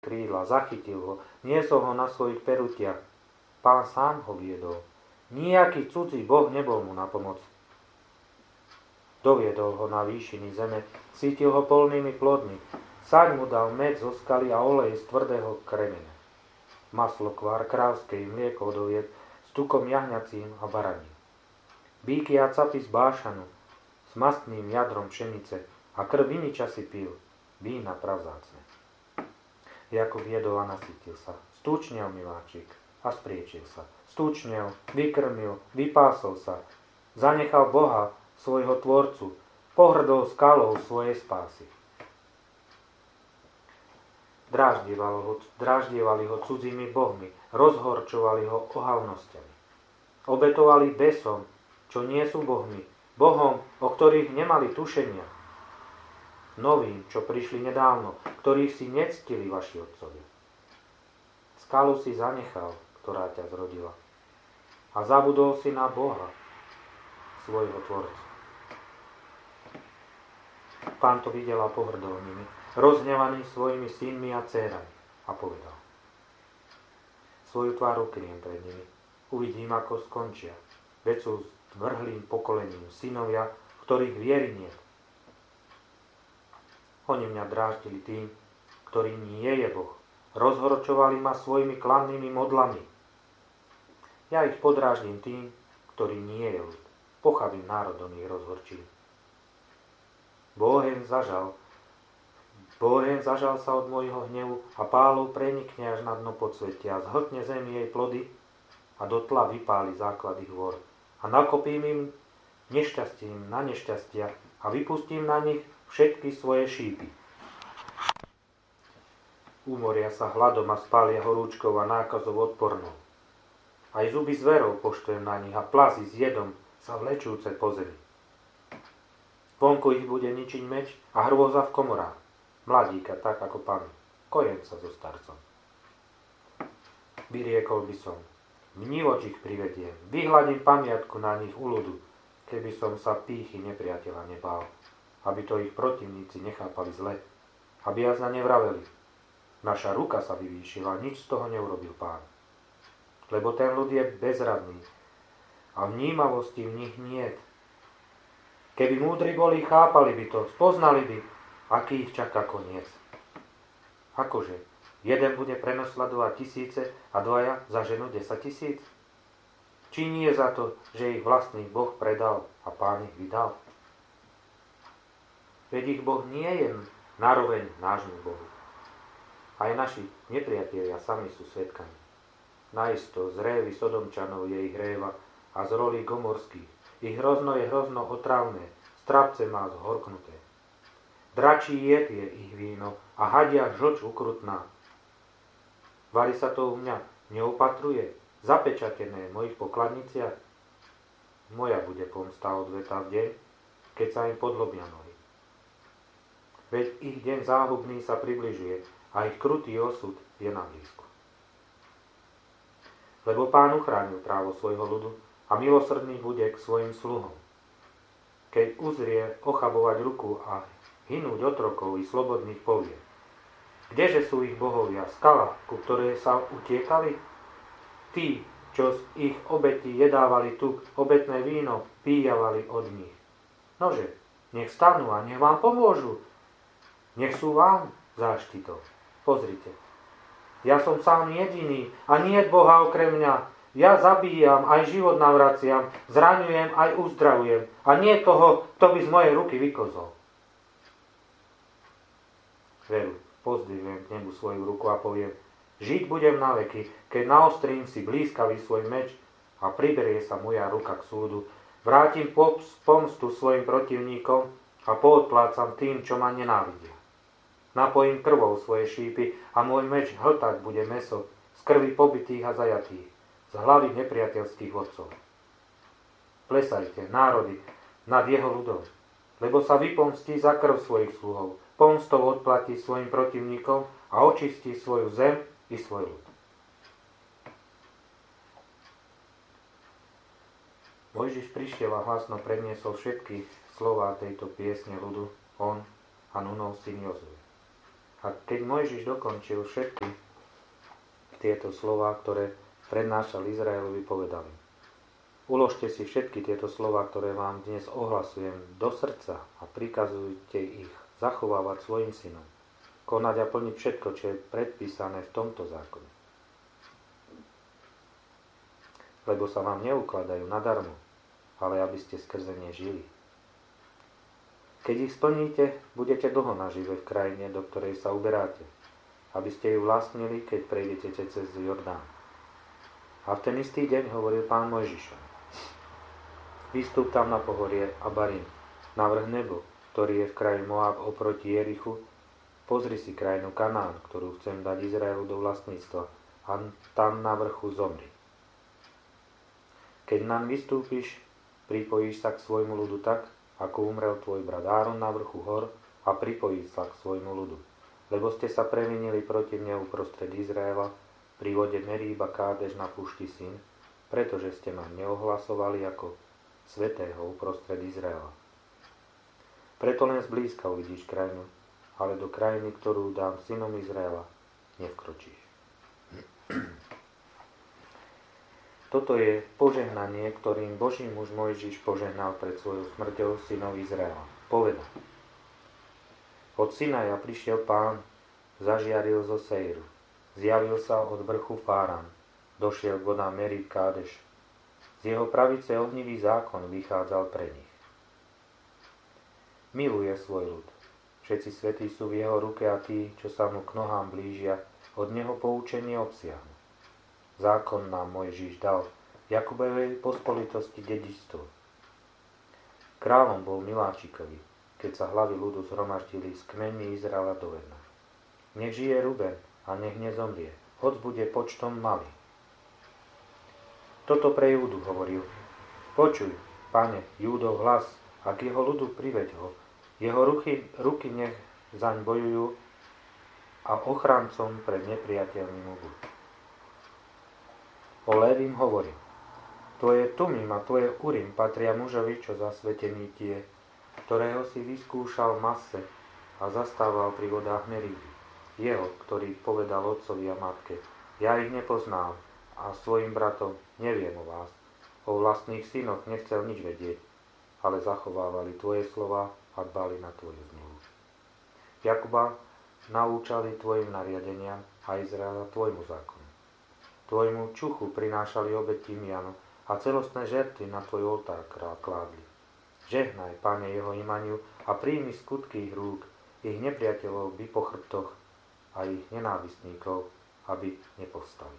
krídla, zachytil ho, niesol ho na svojich perutiach. Pán sám ho viedol. Nijaký cudzí boh nebol mu na pomoc. Doviedol ho na výšiny zeme, sítil ho polnými plodmi. Saň mu dal med zo skaly a olej z tvrdého kremene. Maslo kvár krávskej, mlieko od oviec, s tukom jahňacím a baraním. Bíky a capy z Bášanu, s mastným jadrom pšenice a krv viniča si pil, vína pravzácne. Jakub jedol a nasýtil sa, stúčnel miláčik a spriečil sa. Stúčnel, vykrmil, vypásol sa, zanechal Boha, svojho tvorcu, pohrdol skalou svojej spásy. Dráždievali ho cudzými bohmi, rozhorčovali ho ohavnosťami. Obetovali besom, čo nie sú bohmi, bohom, o ktorých nemali tušenia. Novým, čo prišli nedávno, ktorých si nectili vaši otcovia. Skalu si zanechal, ktorá ťa zrodila. A zabudol si na Boha, svojho tvorcu. Pán to videl a pohrdol nimi, rozhnevaný svojimi synmi a dcérami, a povedal: svoju tvár ukriem pred nimi, uvidím, ako skončia, veď sú zvrhlým pokolením synovia, ktorých viery niet. Oni mňa dráždili tým, ktorý nie je Boh, rozhorčovali ma svojimi klannými modlami. Ja ich podráždim tým, ktorý nie je ľud, pochabým národom ich rozhorčil. Bohen zažal sa od môjho hnevu a pálov prenikne až na dno podsvetia, zhltne zemi jej plody a do tla vypáli základy hôr. A nakopím im nešťastím na nešťastia a vypustím na nich všetky svoje šípy. Umoria sa hladom a spália horúčkou a nákazov odpornou. Aj zuby zverov poštujem na nich a plazy s jedom sa vlečúce po zemi. Vonku ich bude ničiť meč a hrôza v komorách. Mladíka tak ako pán, kojenca so starcom. Vyriekol by som, vnívoč ich privediem, vyhladím pamiatku na nich u ľudu, keby som sa pýchy nepriateľa nebál, aby to ich protivníci nechápali zle, aby jazda nevraveli. Naša ruka sa vyvýšila, nič z toho neurobil pán. Lebo ten ľud je bezradný a vnímavosti v nich niet. Keby múdri boli, chápali by to, spoznali by, aký ich čaká koniec. Akože, jeden bude prenosledovať tisíce a dvaja zaženú 10 000? Či nie za to, že ich vlastný Boh predal a pán ich vydal? Veď ich Boh nie je naroveň nášmu Bohu. Aj naši nepriatelia sami sú svedkami. Najisto z révy Sodomčanov je ich réva a z rolí gomorských. Ich hrozno je hrozno otrávne, strapce má zhorknuté. Dračí jed je ich víno a hadia žlč ukrutná. Vari sa to u mňa neopatruje, zapečatené v mojich pokladniciach. Moja bude pomsta odvetá v deň, keď sa im podlobia nohy. Veď ich deň záhubný sa približuje a ich krutý osud je na blízku. Lebo pán uchránil právo svojho ľudu a milosrdný bude k svojim sluhom. Keď uzrie ochabovať ruku a hynúť otrokov i slobodných povie: kdeže sú ich bohovia, skala, ku ktorej sa utiekali? Tí, čo z ich obetí jedávali tuk, obetné víno píjavali od nich. Nože, nech stanú a nech vám pomôžu. Nech sú vám záštitou. Pozrite, ja som sám jediný a nie je Boha okrem mňa. Ja zabíjam, aj život navraciam, zraňujem, aj uzdravujem. A nie toho, kto by z mojej ruky vykozol. Veru, pozdvihnem k nebu svoju ruku a poviem: žiť budem na veky, keď naostrím si blízkavý svoj meč a priberie sa moja ruka k súdu. Vrátim pomstu svojim protivníkom a poodplácam tým, čo ma nenávidia. Napojím krvou svoje šípy a môj meč hltať bude mäso z krvi pobitých a zajatých, z hlavy nepriateľských vodcov. Plesajte, národy, nad jeho ľudom, lebo sa vypomstí za krv svojich sluhov, pomstou odplatí svojim protivníkom a očistí svoju zem i svoj ľud. Mojžiš prišiel a hlasno predniesol všetky slová tejto piesne ľudu, on a Nunov syn Jozue. A keď Mojžiš dokončil všetky tieto slová, ktoré prednášal Izraelovi, povedal im: Uložte si všetky tieto slová, ktoré vám dnes ohlasujem, do srdca a prikazujte ich zachovávať svojim synom, konať a plniť všetko, čo je predpísané v tomto zákone. Lebo sa vám neukladajú nadarmo, ale aby ste skrze ne žili. Keď ich splníte, budete dlho nažive v krajine, do ktorej sa uberáte, aby ste ju vlastnili, keď prejdete cez Jordán. A v ten istý deň hovoril Pán Mojžišovi: Vystúp tam na pohorie Abarim, navrch nebo, ktorý je v kraji Moab oproti Jerichu. Pozri si krajinu Kanán, ktorú chcem dať Izraelu do vlastníctva, a tam na vrchu zomri. Keď nám vystúpiš, pripojíš sa k svojmu ľudu tak, ako umrel tvoj brat Áron na vrchu hor, a pripojí sa k svojmu ľudu. Lebo ste sa previnili proti mne uprostred Izraela pri vode Meríba Kádež na púšti Sin, pretože ste ma neohlasovali ako svätého uprostred Izraela. Preto len zblízka uvidíš krajinu, ale do krajiny, ktorú dám synom Izraela, nevkročíš. Toto je požehnanie, ktorým Boží muž Mojžiš požehnal pred svojou smrťou synov Izraela. Povedal: Od Sinaja prišiel Pán, zažiaril zo Sejru, zjavil sa od vrchu Fárán, došiel k vodám Merib Kádeš. Z jeho pravice ohnivý zákon vychádzal pre nich. Miluje svoj ľud. Všetci svätí sú v jeho ruke a tí, čo sa mu k nohám blížia, od neho poučenie obsiahnu. Zákon nám Mojžiš dal, Jakubovej pospolitosti dedičstvo. Kráľom bol Miláčikovi, keď sa hlavy ľudu zhromaždili z kmeňmi Izraela do jedna. Nech žije Ruben a nech nezomrie, hoď bude počtom malý. Toto pre Júdu hovoril: Počuj, Pane, Júdov hlas, a k jeho ľudu priveď ho. Jeho ruky nech zaň bojujú a ochrancom pred nepriateľmi mu budú. O Lévim hovoril: Tvoje Tumim a tvoje Urim patria mužovi, čo zasvetený tie, ktorého si vyskúšal v Mase a zastával pri vodách Meríby. Jeho, ktorý povedal otcovi a matke: Ja ich nepoznám a svojim bratom: Neviem o vás. O vlastných synoch nechcel nič vedieť, ale zachovávali tvoje slova a dbali na tvoju zmluvu. Jakuba naučali tvojim nariadeniam a Izraela tvojmu zákonu. Tvojmu čuchu prinášali obed timianu a celostné žertvy na tvoj oltár kládli. Žehnaj, Pane, jeho imaniu a príjmi skutky ich rúk, ich nepriateľov by po chrbtoch a ich nenávistníkov, aby nepovstali.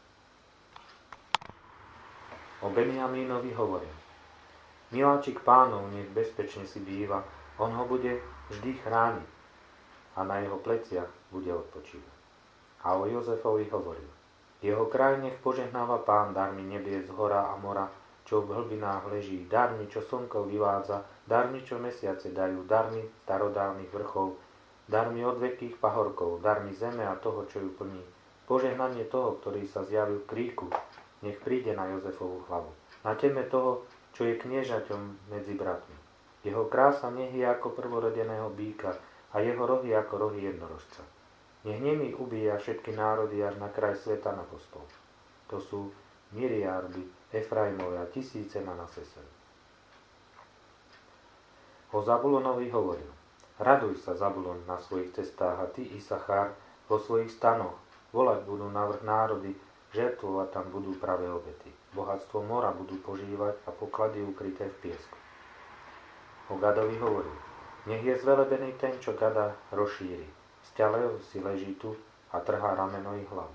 O Benjamínovi hovorím: Miláčik Pánov nech bezpečne si býva, on ho bude vždy chrániť a na jeho pleciach bude odpočívať. A o Jozefovi hovoril: Jeho kraj nech požehnáva Pán darmi nebie z hora a mora, čo v hlbinách leží, darmi, čo slnko vyvádza, darmi, čo mesiace dajú, darmi starodávnych vrchov, darmi odvekých pahorkov, darmi zeme a toho, čo ju plní. Požehnanie toho, ktorý sa zjavil v kríku, nech príde na Jozefovú hlavu. Na teme toho, čo je kniežaťom medzi bratmi. Jeho krása nech je ako prvorodeného býka a jeho rohy ako rohy jednorožca. Nech nemi ubíja všetky národy až na kraj sveta na postol. To sú miliardy Efraimove a tisíce Manasesovi. O Zabulonovi hovoril: Raduj sa, Zabulon, na svojich cestách a ty, Isachár, vo svojich stanoch. Volať budú navrch národy, žertvovať tam budú pravé obety. Bohatstvo mora budú požívať a poklady ukryté v piesku. O Gadovi hovoril: Nech je zvelebený ten, čo Gada rozšíri. Sťalev si leží tu a trhá rameno i hlavu.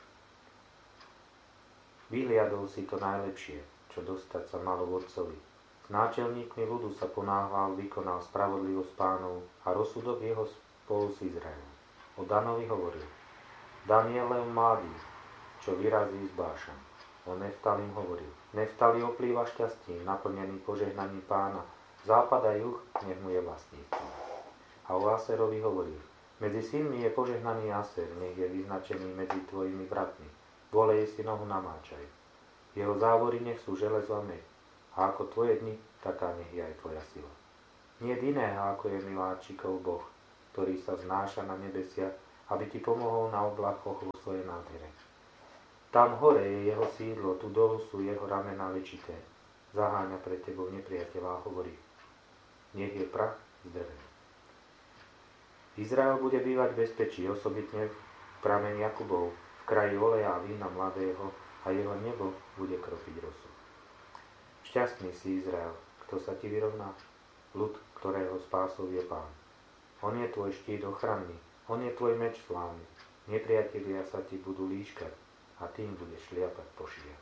Vyhliadol si to najlepšie, čo dostať sa malo vodcovi. S náčelníkmi ľudu sa ponáhľal, vykonal spravodlivosť Pánov a rozsudok jeho spolu s Izraelom. O Danovi hovoril: Dan je len mladý, čo vyrazí z Bášan. O Neftalim hovoril: Neftali oplýva šťastím, naplnený požehnaním Pána. Západ a juh nech mu je vlastníctvom. A o Aserovi hovoril: Medzi synmi je požehnaný Aser, nech je vyznačený medzi tvojimi bratmi. Volej si nohu namáčaj. Jeho závory nech sú železo a med. A ako tvoje dni, taká nech je aj tvoja sila. Nie iného, ako je miláčikov Boh, ktorý sa vznáša na nebesia aby ti pomohol na oblakoch vo svojej nádhere. Tam hore je jeho sídlo, tu dolu sú jeho ramená väčité. Zaháňa pred tebou nepriateľa a hovorí: nech je prach zdrvený. Izrael bude bývať v bezpečí, osobitne v pramení Jakubov, v kraji oleja a vína mladého, a jeho nebo bude kropiť rosu. Šťastný si, Izrael, kto sa ti vyrovná? Ľud, ktorého spásov je Pán. On je tvoj štít ochranný, on je tvoj meč slávny. Nepriatelia sa ti budú líškať a tým budeš šliapať po šijach.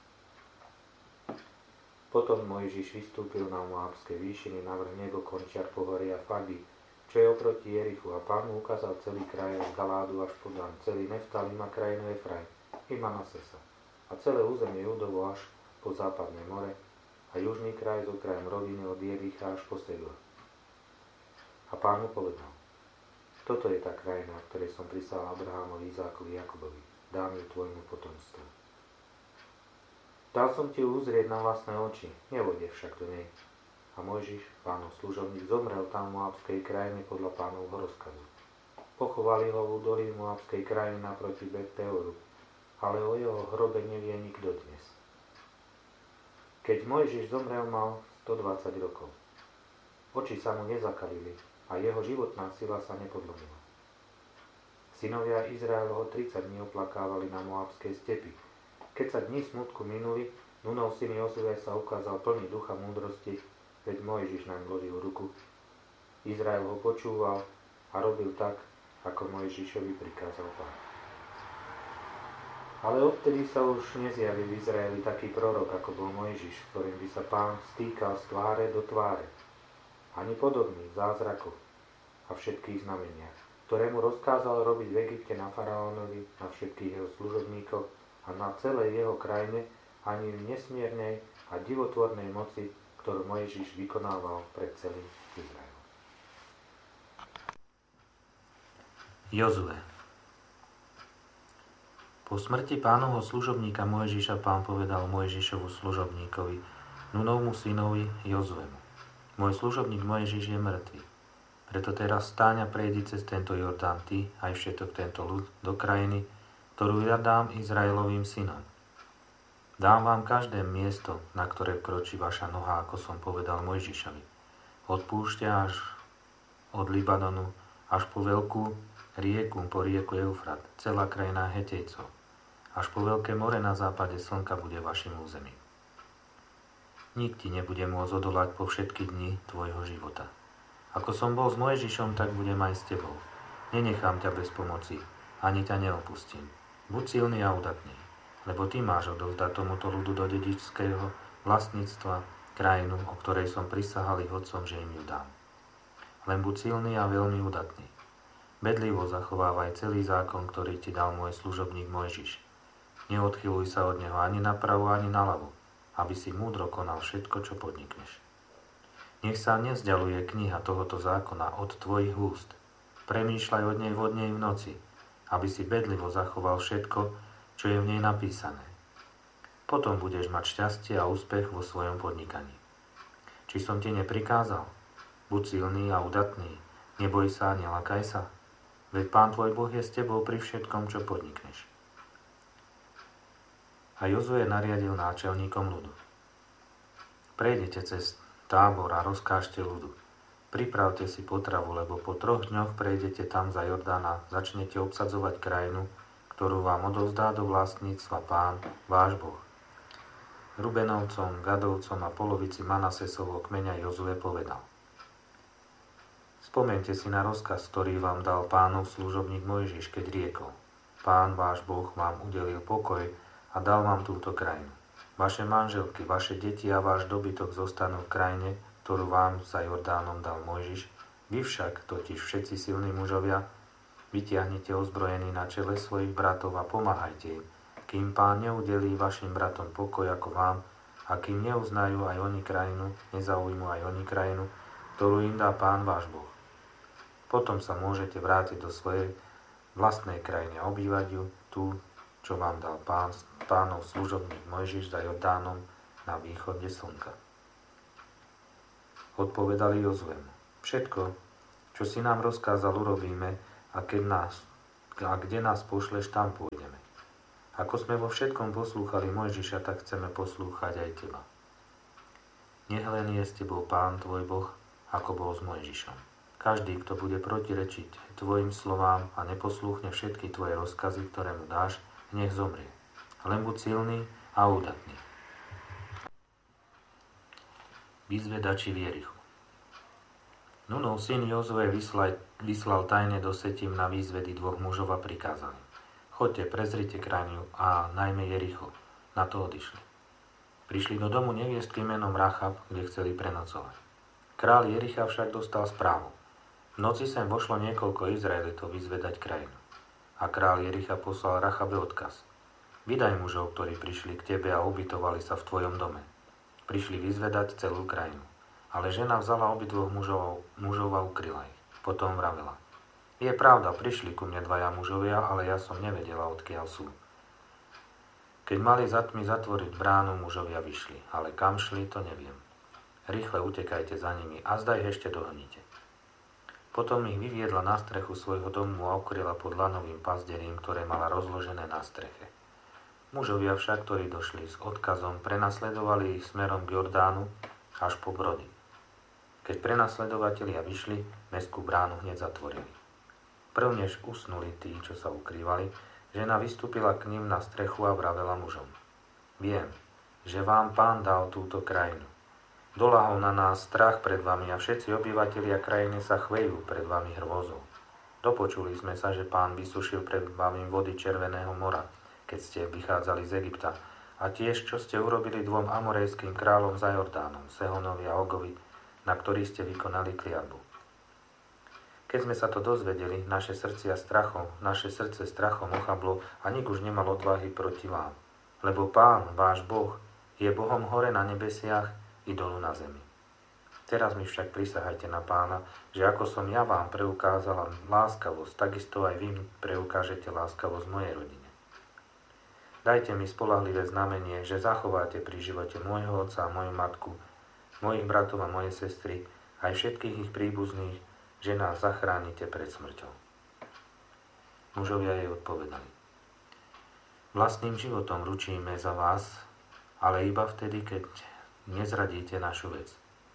Potom Mojžiš vystúpil na Moabské výšiny navrch nebo končiar pohoria Fagy, čo je oproti Jerichu, a Pán mu ukázal celý kraj od Galádu až po Dan, celý Neftalim a krajinu Efraim i Manasesa, a celé územie Judovo až po západné more a južný kraj s okrajem roviny od Jericha až po Segla. A Pán mu povedal: toto je tá krajina, v ktorej som prisahal Abrahámovi, Izákovi, Jakubovi. Dám ju tvojmu potomstvu. Dal som ti uzrieť na vlastné oči, nevojde však do nej. A Mojžiš, Pánov služobník, zomrel tam v Moabskej krajine podľa Pánovho rozkazu. Pochovali ho v údolí Moabskej krajiny naproti Bet-Peoru, ale o jeho hrobe nevie nikto dnes. Keď Mojžiš zomrel, mal 120 rokov. Oči sa mu nezakalili a jeho životná sila sa nepodlomila. Synovia Izraelovho 30 dní oplakávali na Moabskej stepi. Keď sa dni smutku minuli, Nunov syn Jozue sa ukázal plný ducha múdrosti, veď Mojžiš naň vložil ruku. Izrael ho počúval a robil tak, ako Mojžišovi prikázal Pán. Ale odtedy sa už nezjavil v Izraeli taký prorok, ako bol Mojžiš, ktorým by sa Pán stýkal z tváre do tváre, ani podobný v zázrakoch a všetkých znameniach, ktorému rozkázal robiť v Egypte na faraónovi, na všetkých jeho služobníkoch a na celej jeho krajine, ani v nesmiernej a divotvornej moci, ktorú Mojžiš vykonával pred celým Izraelom. Jozue. Po smrti Pánovho služobníka Mojžiša Pán povedal Mojžišovu služobníkovi, Nunovmu synovi Jozuemu: môj služobník Mojžiš je mŕtvy. Preto teraz stáň a prejdi cez tento Jordán ty, aj všetok tento ľud, do krajiny, ktorú ja dám Izraelovým synom. Dám vám každé miesto, na ktoré vkročí vaša noha, ako som povedal Mojžišovi. Od púšťa až od Libanonu, až po veľkú rieku, po rieku Eufrat, celá krajina Hetejcov, až po veľké more na západe slnka bude vašim územím. Nik ti nebude môcť odolať po všetky dni tvojho života. Ako som bol s Mojžišom, tak budem aj s tebou. Nenechám ťa bez pomoci, ani ťa neopustím. Buď silný a udatný, lebo ty máš odovzdať tomuto ľudu do dedičského vlastníctva krajinu, o ktorej som prisahal ich otcom, že im ju dám. Len buď silný a veľmi udatný. Bedlivo zachovávaj celý zákon, ktorý ti dal môj služobník Mojžiš. Neodchyluj sa od neho ani napravo, ani naľavo, aby si múdro konal všetko, čo podnikneš. Nech sa nevzdialuje kniha tohoto zákona od tvojich úst. Premýšľaj od nej vodne i v noci, aby si bedlivo zachoval všetko, čo je v nej napísané. Potom budeš mať šťastie a úspech vo svojom podnikaní. Či som ti neprikázal? Buď silný a udatný, neboj sa, nelakaj sa. Veď Pán tvoj Boh je s tebou pri všetkom, čo podnikneš. A Jozue nariadil náčelníkom ľudu: prejdete cez tábor a rozkážte ľudu. Pripravte si potravu, lebo po 3 dňoch prejdete tam za Jordán a začnete obsadzovať krajinu, ktorú vám odovzdá do vlastníctva Pán, váš Boh. Rubenovcom, Gadovcom a polovici Manasesovho kmeňa Jozue povedal: spomeňte si na rozkaz, ktorý vám dal Pánov služobník Mojžiš, keď riekol: Pán, váš Boh, vám udelil pokoj a dal vám túto krajinu. Vaše manželky, vaše deti a váš dobytok zostanú v krajine, ktorú vám za Jordánom dal Mojžiš. Vy však, totiž všetci silní mužovia, vytiahnite ozbrojení na čele svojich bratov a pomáhajte im, kým Pán neudelí vašim bratom pokoj ako vám a kým neuznajú aj oni krajinu, nezaujmú aj oni krajinu, ktorú im dá Pán váš Boh. Potom sa môžete vrátiť do svojej vlastnej krajiny a obývať ju, tú, čo vám dal Pánov služobník Mojžiš za Jordánom na východe slnka. Odpovedali Jozuemu: všetko, čo si nám rozkázal, urobíme, a keď nás a kde nás pošleš, tam pôjdeme. Ako sme vo všetkom poslúchali Mojžiša, tak chceme poslúchať aj teba. Nech len je s tebou Pán tvoj Boh, ako bol s Mojžišom. Každý, kto bude protirečiť tvojim slovám a neposlúchne všetky tvoje rozkazy, ktoré mu dáš, nech zomrie. Len buď silný a údatný. Vyzvedači v Jerichu. Nunov syn Jozue vyslal tajne do Setim na výzvedy dvoch mužov a prikázali: Choďte, prezrite krajinu a najmä Jericho. Na to odišli. Prišli do domu neviestky menom Rachab, kde chceli prenocovať. Král Jericha však dostal správu: v noci sem vošlo niekoľko Izraelitov vyzvedať krajinu. A král Jericha poslal Rachabe odkaz: Vydaj mužov, ktorí prišli k tebe a ubytovali sa v tvojom dome. Prišli vyzvedať celú krajinu. Ale žena vzala obidvoch mužov a ukryla ich. Potom vravela: Je pravda, prišli ku mne dvaja mužovia, ale ja som nevedela, odkiaľ sú. Keď mali za tmy zatvoriť bránu, mužovia vyšli, ale kam šli, to neviem. Rýchle utekajte za nimi a zda ich ešte dohnite. Potom ich vyviedla na strechu svojho domu a ukryla pod lanovým pazderím, ktoré mala rozložené na streche. Mužovia však, ktorí došli s odkazom, prenasledovali ich smerom k Jordánu až po Brody. Keď prenasledovatelia vyšli, mestskú bránu hneď zatvorili. Prvnež usnuli tí, čo sa ukrývali, žena vystúpila k ním na strechu a vravela mužom: Viem, že vám Pán dal túto krajinu. Doľahol na nás strach pred vami a všetci obyvatelia krajiny sa chvejú pred vami hrôzou. Dopočuli sme sa, že Pán vysušil pred vami vody Červeného mora, keď ste vychádzali z Egypta, a tiež, čo ste urobili dvom amorejským kráľom za Jordánom, Sehonovi a Ogovi, na ktorých ste vykonali kliatbu. Keď sme sa to dozvedeli, naše srdce strachom ochablo a nik už nemal odvahy proti vám. Lebo Pán, váš Boh, je Bohom hore na nebesiach i dolu na zemi. Teraz mi však prisahajte na Pána, že ako som ja vám preukázala láskavosť, takisto aj vy mi preukážete láskavosť mojej rodine. Dajte mi spoľahlivé znamenie, že zachováte pri živote môjho otca a moju matku, mojich bratov a moje sestry, aj všetkých ich príbuzných, že nás zachránite pred smrťou. Mužovia jej odpovedali: Vlastným životom ručíme za vás, ale iba vtedy, keď nezradíte našu vec.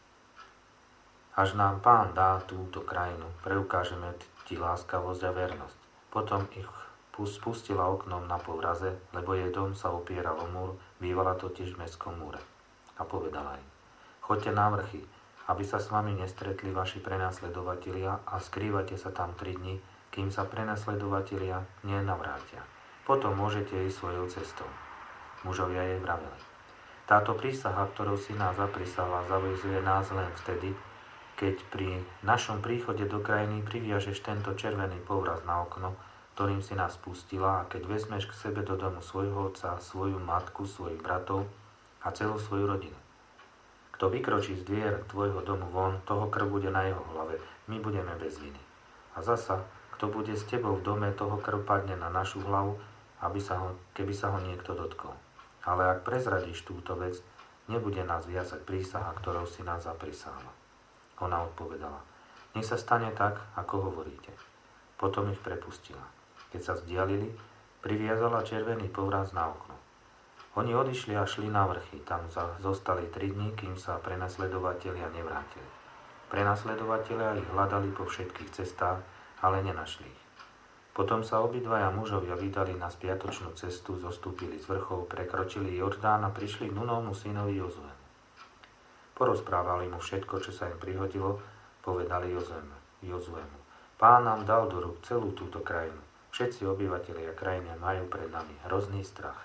Až nám Pán dá túto krajinu, preukážeme ti láskavosť a vernosť. Potom ich spustila oknom na povraze, lebo jej dom sa opieral o múr, bývala totiž v mestskom múre. A povedala im: Choďte na vrchy, aby sa s vami nestretli vaši prenasledovatelia a skrývate sa tam 3 dni, kým sa prenasledovatelia nenavrátia. Potom môžete ísť svojou cestou. Mužovia jej vraveli: Táto prísaha, ktorou si nás zaprisala, zaväzuje nás len vtedy, keď pri našom príchode do krajiny priviažeš tento červený povraz na okno, ktorým si nás pustila, a keď vezmeš k sebe do domu svojho otca, svoju matku, svojich bratov a celú svoju rodinu. Kto vykročí z dvier tvojho domu von, toho krv bude na jeho hlave, my budeme bez viny. A zasa, kto bude s tebou v dome, toho krv padne na našu hlavu, keby sa ho niekto dotkol. Ale ak prezradíš túto vec, nebude nás viazať prísaha, ktorou si nás zaprisáhla. Ona odpovedala: Nech sa stane tak, ako hovoríte. Potom ich prepustila. Keď sa vzdialili, priviazala červený povraz na okno. Oni odišli a šli na vrchy. Tam zostali 3 dní, kým sa prenasledovatelia nevrátili. Prenasledovatelia ich hľadali po všetkých cestách, ale nenašli ich. Potom sa obidvaja mužovia vydali na spiatočnú cestu, zostúpili z vrchov, prekročili Jordán a prišli k Nunovmu synovi Jozuemu. Porozprávali mu všetko, čo sa im prihodilo, povedali Jozuemu: Pán nám dal do rúk celú túto krajinu. Všetci obyvatelia krajiny majú pred nami hrozný strach.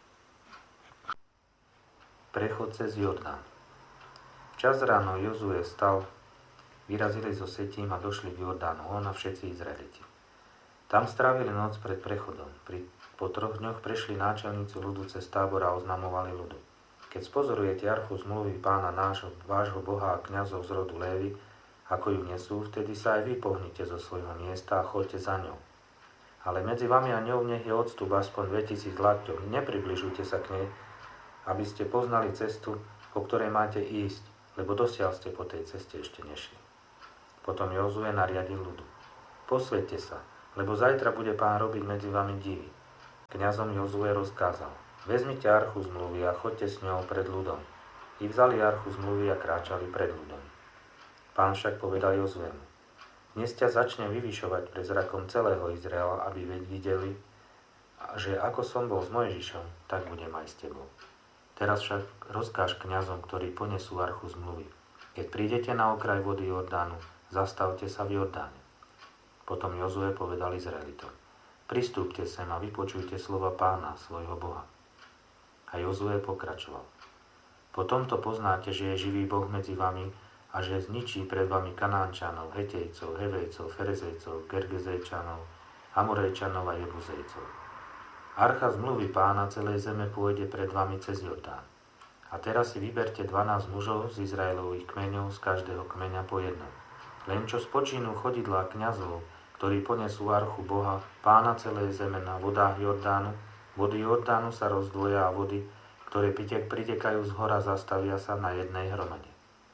Prechod cez Jordán. Včas ráno Jozue vstal, vyrazili zo Setim a došli k Jordánu, on a všetci Izraeliti. Tam strávili noc pred prechodom. Po 3 dňoch prešli náčelníci ľudu cez tábor a oznamovali ľudu: Keď spozorujete archu zmluvy Pána vášho Boha a kňazov z rodu Lévy, ako ju nesú, vtedy sa aj vy pohnite zo svojho miesta a choďte za ňou. Ale medzi vami a ňou nech je odstup aspoň 2000 lakťov. Nepribližujte sa k nej, aby ste poznali cestu, po ktorej máte ísť, lebo dosiaľ ste po tej ceste ešte nešli. Potom Jozue nariadil ľudu: Posväťte sa, lebo zajtra bude Pán robiť medzi vami divy. Kňazom Jozue rozkázal: vezmite archu zmluvy a choďte s ňou pred ľudom. I vzali archu zmluvy a kráčali pred ľudom. Pán však povedal Jozuemu: dnes ťa začne vyvyšovať pred zrakom celého Izraela, aby videli, že ako som bol s Mojžišom, tak budem aj s tebou. Teraz však rozkáž kňazom, ktorí ponesú archu zmluvy: keď prídete na okraj vody Jordánu, zastavte sa v Jordáne. Potom Jozue povedal Izraelitom: pristúpte sem a vypočujte slova Pána, svojho Boha. A Jozue pokračoval: po tomto poznáte, že je živý Boh medzi vami a že zničí pred vami Kanánčanov, Hetejcov, Hevejcov, Ferezejcov, Gergezejčanov, Amorejčanov a Jebuzejcov. Archa zmluvy Pána celej zeme pôjde pred vami cez Jordán. A teraz si vyberte 12 mužov z Izraelových kmeňov, z každého kmeňa po jednom. Len čo spočinú chodidlá kňazov, ktorí ponesú archu Boha, Pána celej zeme na vodách Jordánu, vody Jordánu sa rozdvoja a vody, ktoré pritekajú z hora, zastavia sa na jednej hromade.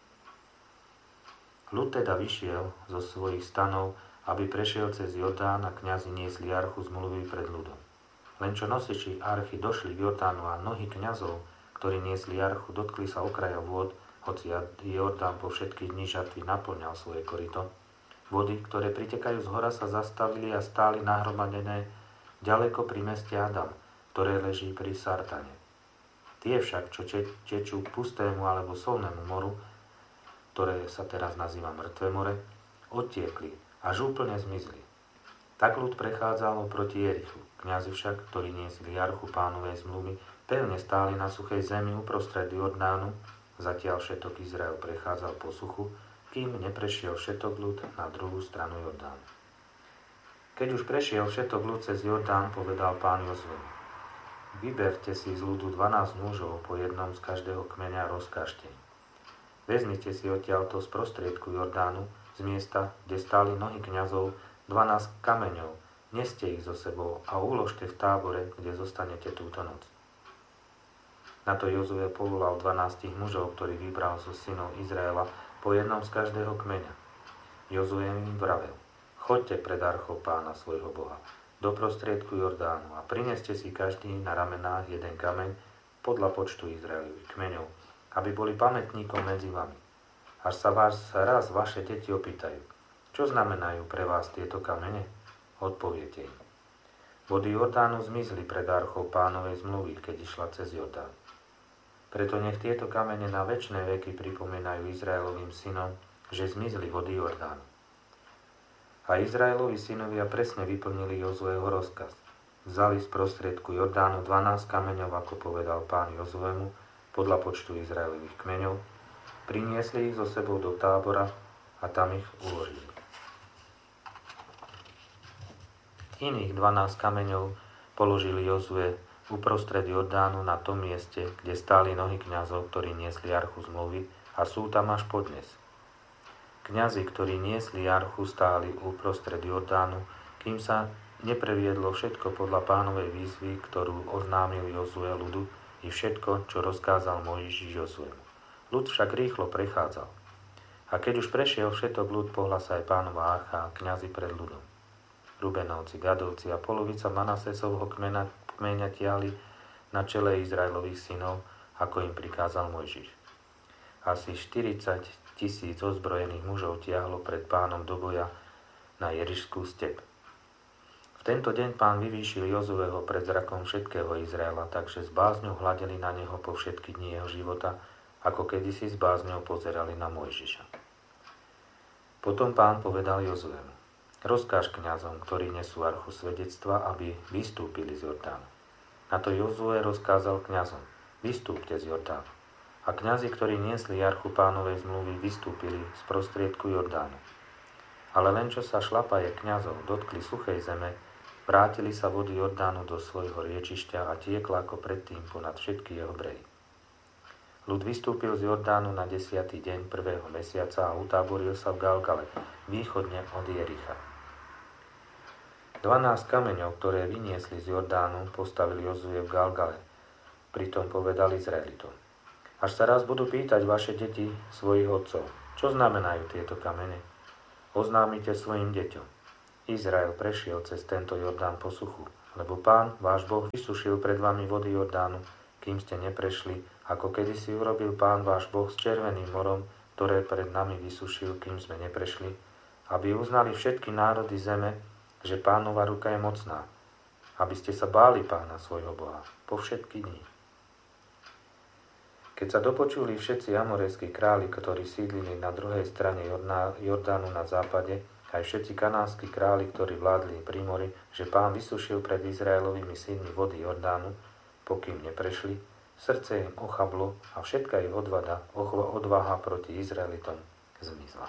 Ľud teda vyšiel zo svojich stanov, aby prešiel cez Jordán, a kňazi niesli archu zmluvy pred ľudom. Len čo nosiči archy došli k Jordánu a nohy kňazov, ktorí niesli archu, dotkli sa okraja vôd, hoci Jordán po všetky dni žatvy naplňal svoje koryto. Vody, ktoré pritekajú z hora, sa zastavili a stáli nahromadené ďaleko pri meste Adam, ktoré leží pri Sartane. Tie však, čo tečú k pustému alebo solnému moru, ktoré sa teraz nazýva Mŕtve more, odtiekli, až úplne zmizli. Tak ľud prechádzal proti Jerichu. Kňazi však, ktorí niesli archu Pánovej zmluvy, pevne stáli na suchej zemi uprostred Jordánu, zatiaľ všetok Izrael prechádzal po suchu, kým neprešiel všetok ľud na druhú stranu Jordánu. Keď už prešiel všetok ľud cez Jordán, povedal Pán Jozuemu: vyberte si z ľudu 12 mužov po jednom z každého kmeňa a rozkážte. Vezmite si odtiaľto z prostriedku Jordánu, z miesta, kde stáli nohy kňazov, 12 kameňov, neste ich so sebou a uložte v tábore, kde zostanete túto noc. Na to Jozue povolal 12 mužov, ktorý vybral zo synov Izraela, po jednom z každého kmeňa. Jozue im vravel: choďte pred archou Pána, svojho Boha, do prostriedku Jordánu a prineste si každý na ramenách jeden kameň podľa počtu Izraelových kmeňov, aby boli pamätníkom medzi vami. Až sa vás raz vaše deti opýtajú: čo znamenajú pre vás tieto kamene? Odpoviete im: vody Jordánu zmizli pred archou Pánovej zmluvy, keď išla cez Jordán. Preto nech tieto kamene na večné veky pripomínajú Izraelovým synom, že zmizli vody Jordánu. A Izraelovi synovia presne vyplnili Jozueho rozkaz. Vzali z prostriedku Jordánu 12 kameňov, ako povedal Pán Jozuemu, podľa počtu Izraelových kmeňov, priniesli ich so sebou do tábora a tam ich uložili. Iných 12 kameňov položili Jozue uprostred Jordánu na tom mieste, kde stáli nohy kňazov, ktorí niesli archu zmluvy, a sú tam až podnes. Kňazi, ktorí niesli archu, stáli uprostred Jordánu, kým sa nepreviedlo všetko podľa Pánovej výzvy, ktorú oznámil Jozue ľudu, i všetko, čo rozkázal Mojžiš Jozuemu. Ľud však rýchlo prechádzal. A keď už prešiel všetok ľud, pohla sa aj Pánova archa a kňazi pred ľudom. Rubenovci, Gadovci a polovica Manasesovho kmeňa tiahli na čele Izraelových synov, ako im prikázal Mojžiš. Asi 40 000 ozbrojených mužov tiahlo pred Pánom do boja na Jerišskú step. V tento deň Pán vyvýšil Jozueho pred zrakom všetkého Izraela, takže s bázňou hľadeli na neho po všetky dni jeho života, ako kedysi s bázňou pozerali na Mojžiša. Potom Pán povedal Jozuemu: rozkáž kňazom, ktorí nesú archu svedectva, aby vystúpili z Jordánu. Na to Jozue rozkázal kňazom: vystúpte z Jordánu. A kňazi, ktorí niesli archu Pánovej zmluvy, vystúpili z prostriedku Jordánu. Ale len čo sa šlapaje kňazov dotkli suchej zeme, vrátili sa vody Jordánu do svojho riečišťa a tiekla ako predtým ponad všetky jeho brehy. Ľud vystúpil z Jordánu na 10. deň 1. mesiaca a utáboril sa v Galgale, východne od Jericha. 12 kameňov, ktoré vyniesli z Jordánu, postavili Jozue v Galgale. Pritom povedal Izraelitom: až sa raz budú pýtať vaše deti svojich otcov, čo znamenajú tieto kamene, oznámite svojim deťom: Izrael prešiel cez tento Jordán po suchu, lebo Pán, váš Boh, vysušil pred vami vody Jordánu, kým ste neprešli, ako kedysi urobil Pán, váš Boh, s Červeným morom, ktoré pred nami vysušil, kým sme neprešli, aby uznali všetky národy zeme, že Pánova ruka je mocná, aby ste sa báli Pána svojho Boha po všetky dni. Keď sa dopočuli všetci amorejskí králi, ktorí sídlili na druhej strane Jordánu na západe, aj všetci kanánsky králi, ktorí vládli pri mori, že Pán vysušil pred Izraelovými synmi vody Jordánu, pokým neprešli, srdce im ochablo a všetka ich odvaha proti Izraelitom zmizla.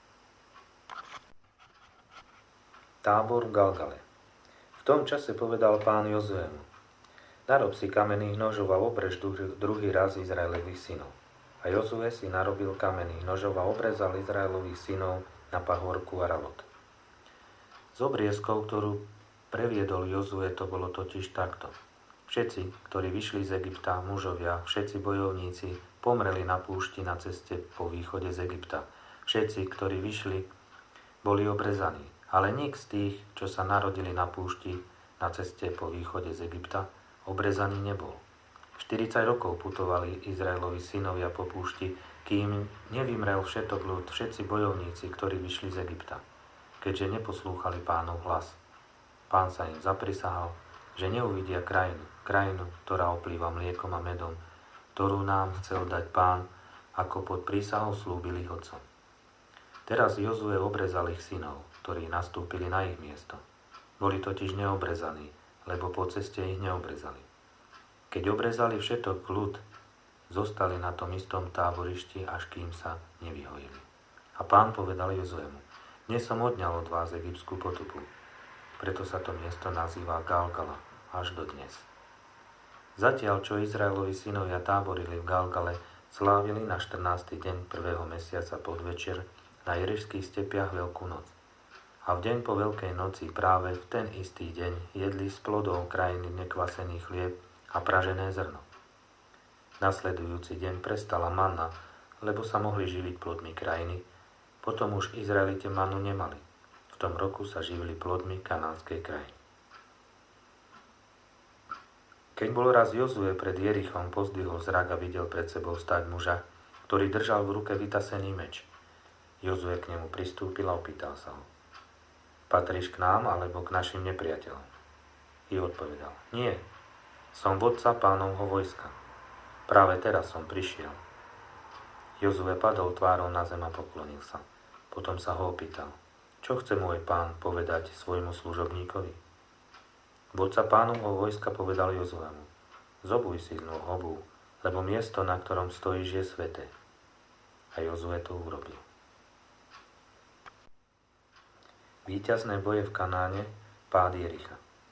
Tábor v Galgale. V tom čase povedal Pán Jozuemu: narob si kamenných nožov a obrež druhý raz Izraelových synov. A Jozue si narobil kamenných nožov a obrezal Izraelových synov na pahorku Aralot. Z obriezkov, ktorú previedol Jozue, to bolo totiž takto. Všetci, ktorí vyšli z Egypta, mužovia, všetci bojovníci, pomreli na púšti na ceste po východe z Egypta. Všetci, ktorí vyšli, boli obrezaní. Ale nik z tých, čo sa narodili na púšti na ceste po východe z Egypta, obrezaný nebol. 40 rokov putovali Izraelovi synovia po púšti, kým nevymrel všetok ľud, všetci bojovníci, ktorí vyšli z Egypta, keďže neposlúchali Pánov hlas. Pán sa im zaprisahal, že neuvidia krajinu, ktorá oplýva mliekom a medom, ktorú nám chcel dať Pán, ako pod prísahou slúbil ich otcom. Teraz Jozue obrezal ich synov, ktorí nastúpili na ich miesto. Boli totiž neobrezaní, lebo po ceste ich neobrezali. Keď obrezali všetok ľud, zostali na tom istom táborišti, až kým sa nevyhojili. A Pán povedal Jozuemu: dnes som odňal od vás egyptskú potupu. Preto sa to miesto nazýva Galgala až do dnes. Zatiaľ, čo Izraelovi synovia táborili v Galgale, slávili na 14. deň 1. mesiaca podvečer na Jerišských stepiach Veľkú noc. A v deň po Veľkej noci, práve v ten istý deň, jedli z plodov krajiny nekvasený chlieb a pražené zrno. Nasledujúci deň prestala manna, lebo sa mohli živiť plodmi krajiny, potom už Izraelite mannu nemali. V tom roku sa živili plodmi kanánskej krajiny. Keď bol raz Jozue pred Jerichom, pozdvihol zrak a videl pred sebou stáť muža, ktorý držal v ruke vytasený meč. Jozue k nemu pristúpil a opýtal sa ho: patríš k nám alebo k našim nepriateľom? I odpovedal: nie, som vodca Pánovho vojska. Práve teraz som prišiel. Jozue padol tvárou na zem a poklonil sa. Potom sa ho opýtal: čo chce môj pán povedať svojmu služobníkovi? Vodca Pánovho vojska povedal Jozuemu: zobuj si znú obuv, lebo miesto, na ktorom stojíš, je sväté. A Jozue to urobil. Víťazné boje v Kanáne, pád Jericha.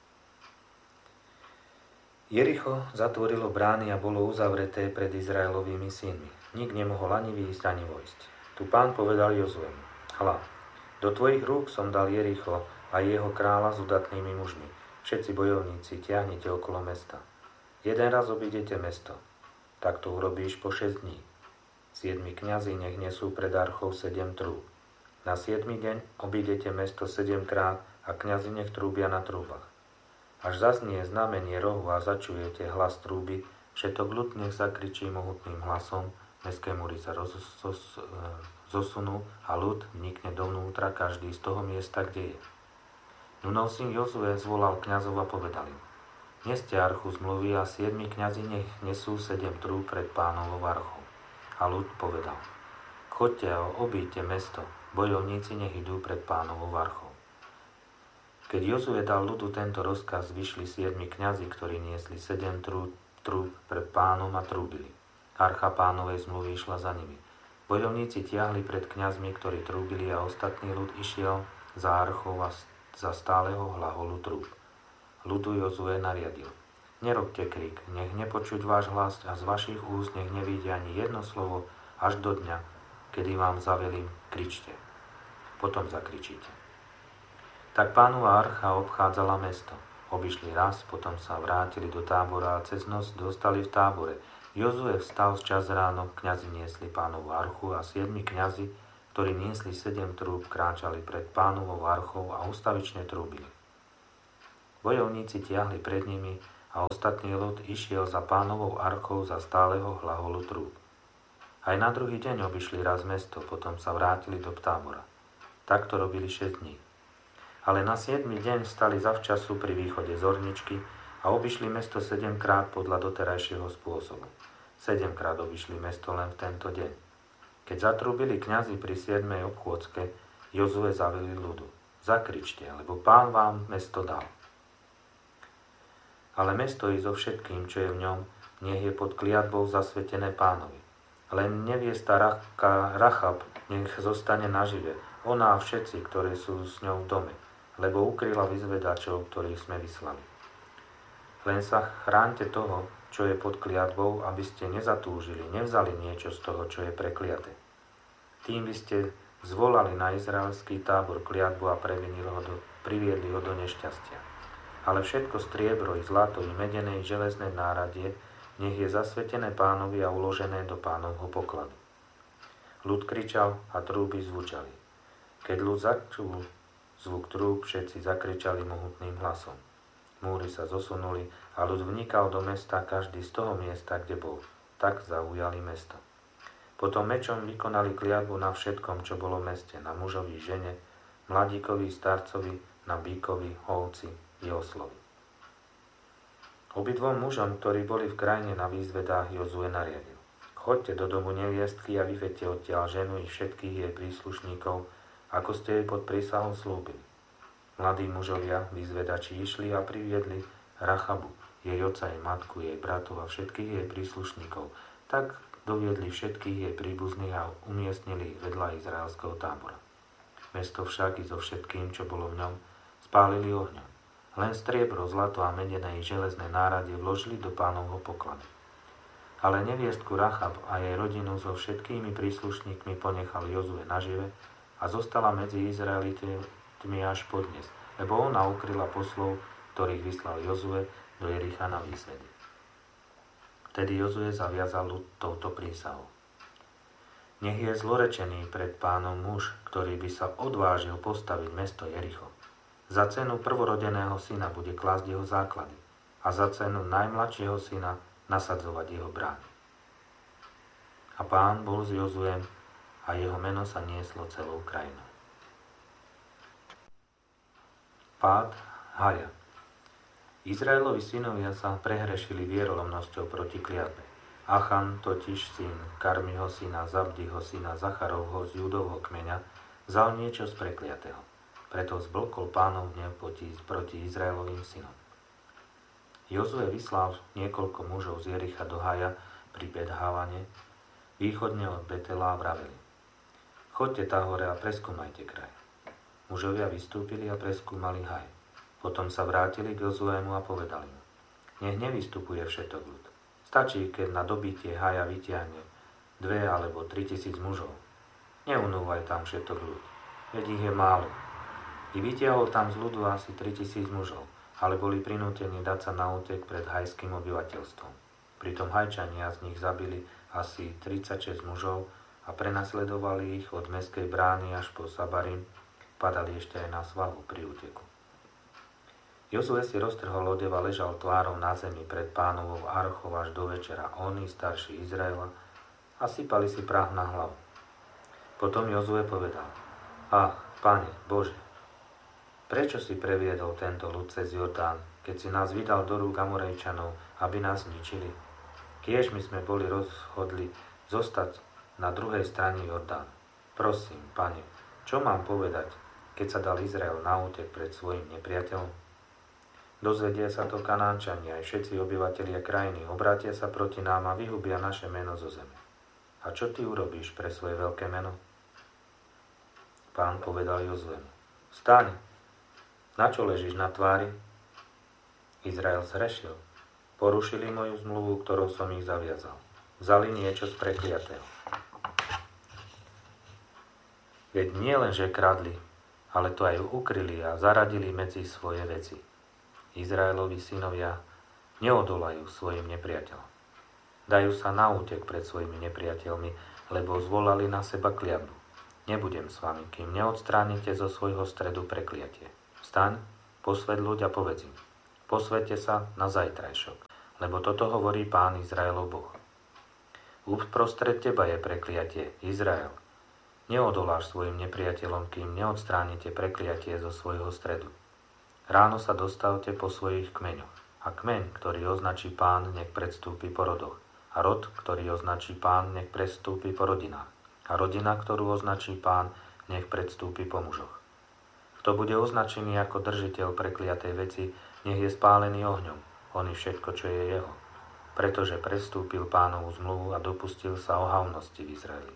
Jericho zatvorilo brány a bolo uzavreté pred Izraelovými synmi. Nik nemohol ani výjsť, ani vojsť. Tu Pán povedal Jozuemu: hľa, do tvojich rúk som dal Jericho a jeho kráľa s udatnými mužmi. Všetci bojovníci, tiahnite okolo mesta. Jeden raz obídete mesto. Tak to urobíš po 6 dní. 7 kňazi nech nesú pred archou 7 trúb. Na 7. deň obídete mesto 7-krát a kňazi nech trúbia na trúbach. Až zaznie znamenie rohu a začujete hlas trúby, všetok ľud nech zakričí mohutným hlasom, mestské múry sa zosunú a ľud vnikne dovnútra, každý z toho miesta, kde je. Nunov syn Jozue zvolal kňazov a povedal im: neste archu zmluvy a 7 kňazi nech nesú 7 trúb pred Pánovou archou. A ľud povedal: chodte a obíďte mesto, bojovníci nech idú pred Pánovou archou. Keď Jozue dal ľudu tento rozkaz, vyšli 7 kňazi, ktorí niesli 7 trúb pred Pánom a trúbili. Archa Pánovej zmluvy išla za nimi. Bojovníci tiahli pred kňazmi, ktorí trúbili, a ostatný ľud išiel za archou a za stáleho hlaholu trúb. Ľudu Jozue nariadil: nerobte krik, nech nepočuť váš hlas a z vašich úst nech nevíde ani jedno slovo až do dňa, kedy vám zavelím: kričte. Potom zakričíte. Tak Pánova archa obchádzala mesto. Obišli raz, potom sa vrátili do tábora a cez noc dostali v tábore. Jozue vstal z čas ráno, kňazi niesli Pánovu archu a 7 kňazi, ktorí niesli 7 trúb, kráčali pred Pánovou archou a ustavične trúbili. Bojovníci tiahli pred nimi a ostatný ľud išiel za Pánovou archou za stáleho hlaholu trúb. Aj na druhý deň obišli raz mesto, potom sa vrátili do tábora. Takto robili 6 dní. Ale na 7. deň stali zavčasu pri východe zorničky a obišli mesto 7-krát podľa doterajšieho spôsobu. 7-krát obišli mesto len v tento deň. Keď zatrúbili kňazi pri 7. obchôdzke, Jozue zavelil ľudu: Zakričte, lebo Pán vám mesto dal. Ale mesto i so všetkým, čo je v ňom, nech je pod kliatbou zasvetené Pánovi. Len neviesta Rachab nech zostane nažive, ona a všetci, ktorí sú s ňou v dome, lebo ukryla vyzvedačov, ktorých sme vyslali. Len sa chránte toho, čo je pod kliatbou, aby ste nezatúžili, nevzali niečo z toho, čo je prekliaté. Tým by ste zvolali na izraelský tábor kliatbu a priviedli ho do nešťastia. Ale všetko striebro i zlato i medené i železné náradie nech je zasvetené Pánovi a uložené do Pánovho pokladu. Ľud kričal a trúby zvučali. Keď ľud začul zvuk trúb, všetci zakričali mohutným hlasom. Múry sa zosunuli a ľud vnikal do mesta, každý z toho miesta, kde bol. Tak zaujali mesto. Potom mečom vykonali kliatbu na všetkom, čo bolo v meste, na mužovi, žene, mladíkovi, starcovi, na bíkovi, ovci i oslovi. Obidvom mužom, ktorí boli v krajine na výzvedách, Jozue nariadil: Choďte do domu neviestky a vyvedte odtiaľ ženu i všetkých jej príslušníkov, ako ste jej pod prísahou slúbili. Mladí mužovia, výzvedači, išli a priviedli Rachabu, jej otca, jej matku, jej bratov a všetkých jej príslušníkov. Tak doviedli všetkých jej príbuzných a umiestnili ich vedľa izraelského tábora. Mesto však i so všetkým, čo bolo v ňom, spálili ohňom. Len striebro, zlato a medené i železné náradie vložili do Pánovho pokladu. Ale neviestku Rachab a jej rodinu so všetkými príslušníkmi ponechal Jozue nažive a zostala medzi Izraelitmi až podnes, lebo ona ukryla poslov, ktorých vyslal Jozue do Jericha na výsvedy. Vtedy Jozue zaviazal ľud touto prísahou: Nech je zlorečený pred Pánom muž, ktorý by sa odvážil postaviť mesto Jericho. Za cenu prvorodeného syna bude klásť jeho základy a za cenu najmladšieho syna nasadzovať jeho brány. A Pán bol s Jozuem a jeho meno sa nieslo celou krajinou. Pád Haja. Izraelovi synovia sa prehrešili vierolomnosťou proti kliatbe. Achan, totiž syn Karmiho syna, Zabdiho syna, Zacharovho z Judovho kmeňa, vzal niečo z prekliatého. Preto zblkol Pánov hnev proti Izraelovým synom. Jozue vyslal niekoľko mužov z Jericha do Haja pri Bet-Havane, východne od Betela, a vraveli: Choďte tá hore a preskúmajte kraj. Mužovia vystúpili a preskúmali Haj. Potom sa vrátili k Jozuému a povedali mu: Nech nevystupuje všetok ľud. Stačí, keď na dobitie Haja vytiahne 2 alebo 3 tisíc mužov. Neunúvaj tam všetok ľud, veď ich je málo. I vytiahol tam z ľudu asi 3 000 mužov, ale boli prinútení dať sa na útek pred hajským obyvateľstvom. Pritom Hajčania z nich zabili asi 36 mužov a prenasledovali ich od mestskej brány až po Sabarim, padali ešte aj na svahu pri úteku. Jozue si roztrhol odev a ležal tvárou na zemi pred Pánovou archou až do večera, oni, starší Izraela, a sypali si prach na hlavu. Potom Jozue povedal: Ach, Pane Bože, prečo si previedol tento ľud cez Jordán, keď si nás vydal do rúk Amorejčanov, aby nás zničili? Kiež my sme boli rozhodli zostať na druhej strane Jordánu. Prosím, Pane, čo mám povedať, keď sa dal Izrael na útek pred svojim nepriateľom? Dozvedia sa to Kanánčania, aj všetci obyvatelia krajiny, obrátia sa proti nám a vyhubia naše meno zo zeme. A čo ty urobíš pre svoje veľké meno? Pán povedal Jozuemu: Vstaň! Na čo ležíš na tvári? Izrael zhrešil. Porušili moju zmluvu, ktorou som ich zaviazal. Vzali niečo z prekliatého. Veď nie len, že kradli, ale to aj ukryli a zaradili medzi svoje veci. Izraelovi synovia neodolajú svojim nepriateľom. Dajú sa na útek pred svojimi nepriateľmi, lebo zvolali na seba kliatbu. Nebudem s vami, kým neodstránite zo svojho stredu prekliatie. Vstaň, posväť ľuď a povedz im. Posväťte sa na zajtrajšok, lebo toto hovorí Pán Izraelov Boh. Uprostred teba je prekliatie, Izrael. Neodoláš svojim nepriateľom, kým neodstránite prekliatie zo svojho stredu. Ráno sa dostavte po svojich kmeňoch. A kmeň, ktorý označí Pán, nech predstúpi po rodoch. A rod, ktorý označí Pán, nech predstúpi po rodinách. A rodina, ktorú označí Pán, nech predstúpi po mužoch. Kto bude označený ako držiteľ prekliatej veci, nech je spálený ohňom, on i všetko, čo je jeho. Pretože prestúpil Pánovu zmluvu a dopustil sa ohavnosti v Izraeli.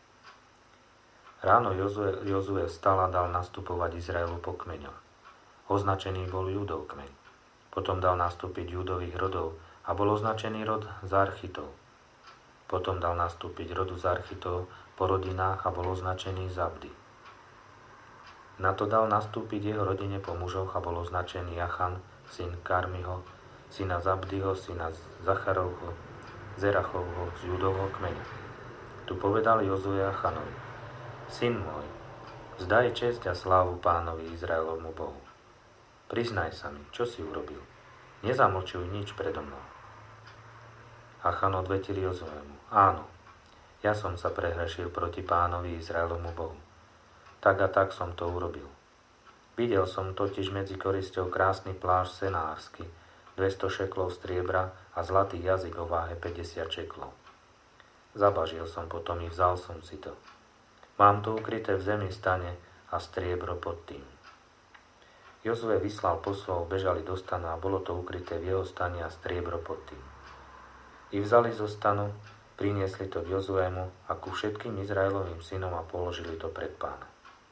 Ráno Jozue vstal a dal nastupovať Izraelu po kmeňoch. Označený bol Júdov kmeň. Potom dal nastúpiť Júdových rodov a bol označený rod Zarchitov. Potom dal nastúpiť rodu Zarchitov po rodinách a bol označený Zabdy. Na to dal nastúpiť jeho rodine po mužoch a bol označený Jachan, syn Karmiho, syna Zabdyho, syna Zacharovho, Zerachovho z Júdovho kmeňa. Tu povedal Jozue Jachanovi: Syn môj, vzdaj česť a slávu Pánovi Izraelovmu Bohu. Priznaj sa mi, čo si urobil. Nezamlčuj nič predo mnou. Achan odvetil Jozuemu: Áno, ja som sa prehrešil proti Pánovi Izraelovmu Bohu. Tak a tak som to urobil. Videl som totiž medzi korisťou krásny plášť senársky, 200 šeklov striebra a zlatý jazyk o váhe 50 šeklov. Zabažil som potom i vzal som si to. Mám to ukryté v zemi stane a striebro pod tým. Jozue vyslal poslov, bežali do stanu a bolo to ukryté v jeho stane a striebro pod tým. I vzali zo stanu, priniesli to k Jozuemu a ku všetkým Izraelovým synom a položili to pred Pána.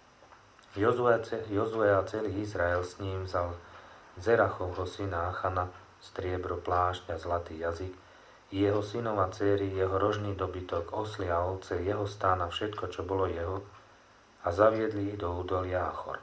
Jozue a celý Izrael s ním vzal Zerachovho syna Achana, striebro, plášť a zlatý jazyk, jeho synov a dcéry, jeho rožný dobytok, osly a ovce, jeho stán a všetko, čo bolo jeho, a zaviedli ich do údolia Achor.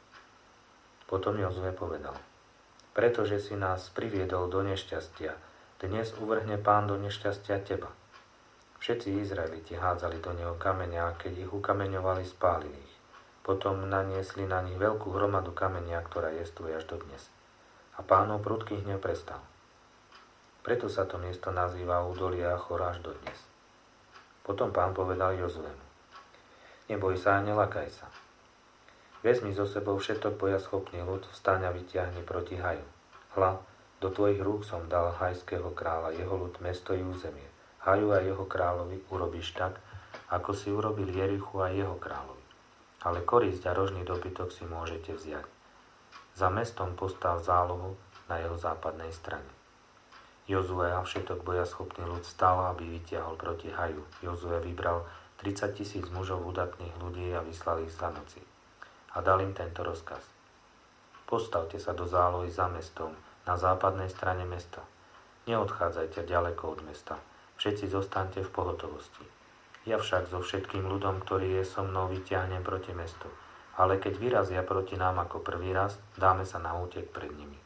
Potom Jozue povedal: Pretože si nás priviedol do nešťastia, dnes uvrhne Pán do nešťastia teba. Všetci Izraeliti hádzali do neho kameňa a keď ich ukameňovali, spálili ich. Potom naniesli na nich veľkú hromadu kamenia, ktorá jestuje až do dnes. A Pánov prudký hnev prestal. Preto sa to miesto nazýva údolie Achor až do dnes. Potom Pán povedal Jozuemu: Neboj sa a nelakaj sa. Vezmi so sebou všetok bojaschopný ľud, vstaň a vytiahni proti Haju. Hľa, do tvojich rúk som dal hajského kráľa, jeho ľud, mesto i územie. Haju a jeho kráľovi urobíš tak, ako si urobil Jerichu a jeho kráľovi. Ale korisť a rožný dobytok si môžete vziať. Za mestom postav zálohu na jeho západnej strane. Jozue a všetok bojaschopný ľud stál, aby vytiahol proti Haju. Jozue vybral 30 000 mužov udatných ľudí a vyslal ich za noci. A dal im tento rozkaz: Postavte sa do zálohy za mestom, na západnej strane mesta. Neodchádzajte ďaleko od mesta. Všetci zostaňte v pohotovosti. Ja však so všetkým ľudom, ktorý je so mnou, vyťahnem proti mestu. Ale keď vyrazia proti nám ako prvý raz, dáme sa na útek pred nimi.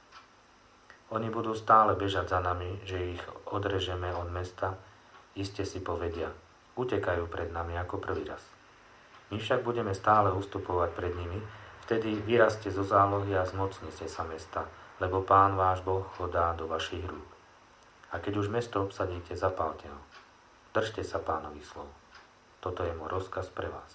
Oni budú stále bežať za nami, že ich odrežeme od mesta, iste si povedia: Utekajú pred nami ako prvý raz. My však budeme stále ustupovať pred nimi, vtedy vyrazte zo zálohy a zmocnite sa mesta, lebo Pán váš Boh ho dá do vašich rúk. A keď už mesto obsadíte, zapálte ho. Držte sa Pánových slov. Toto je môj rozkaz pre vás.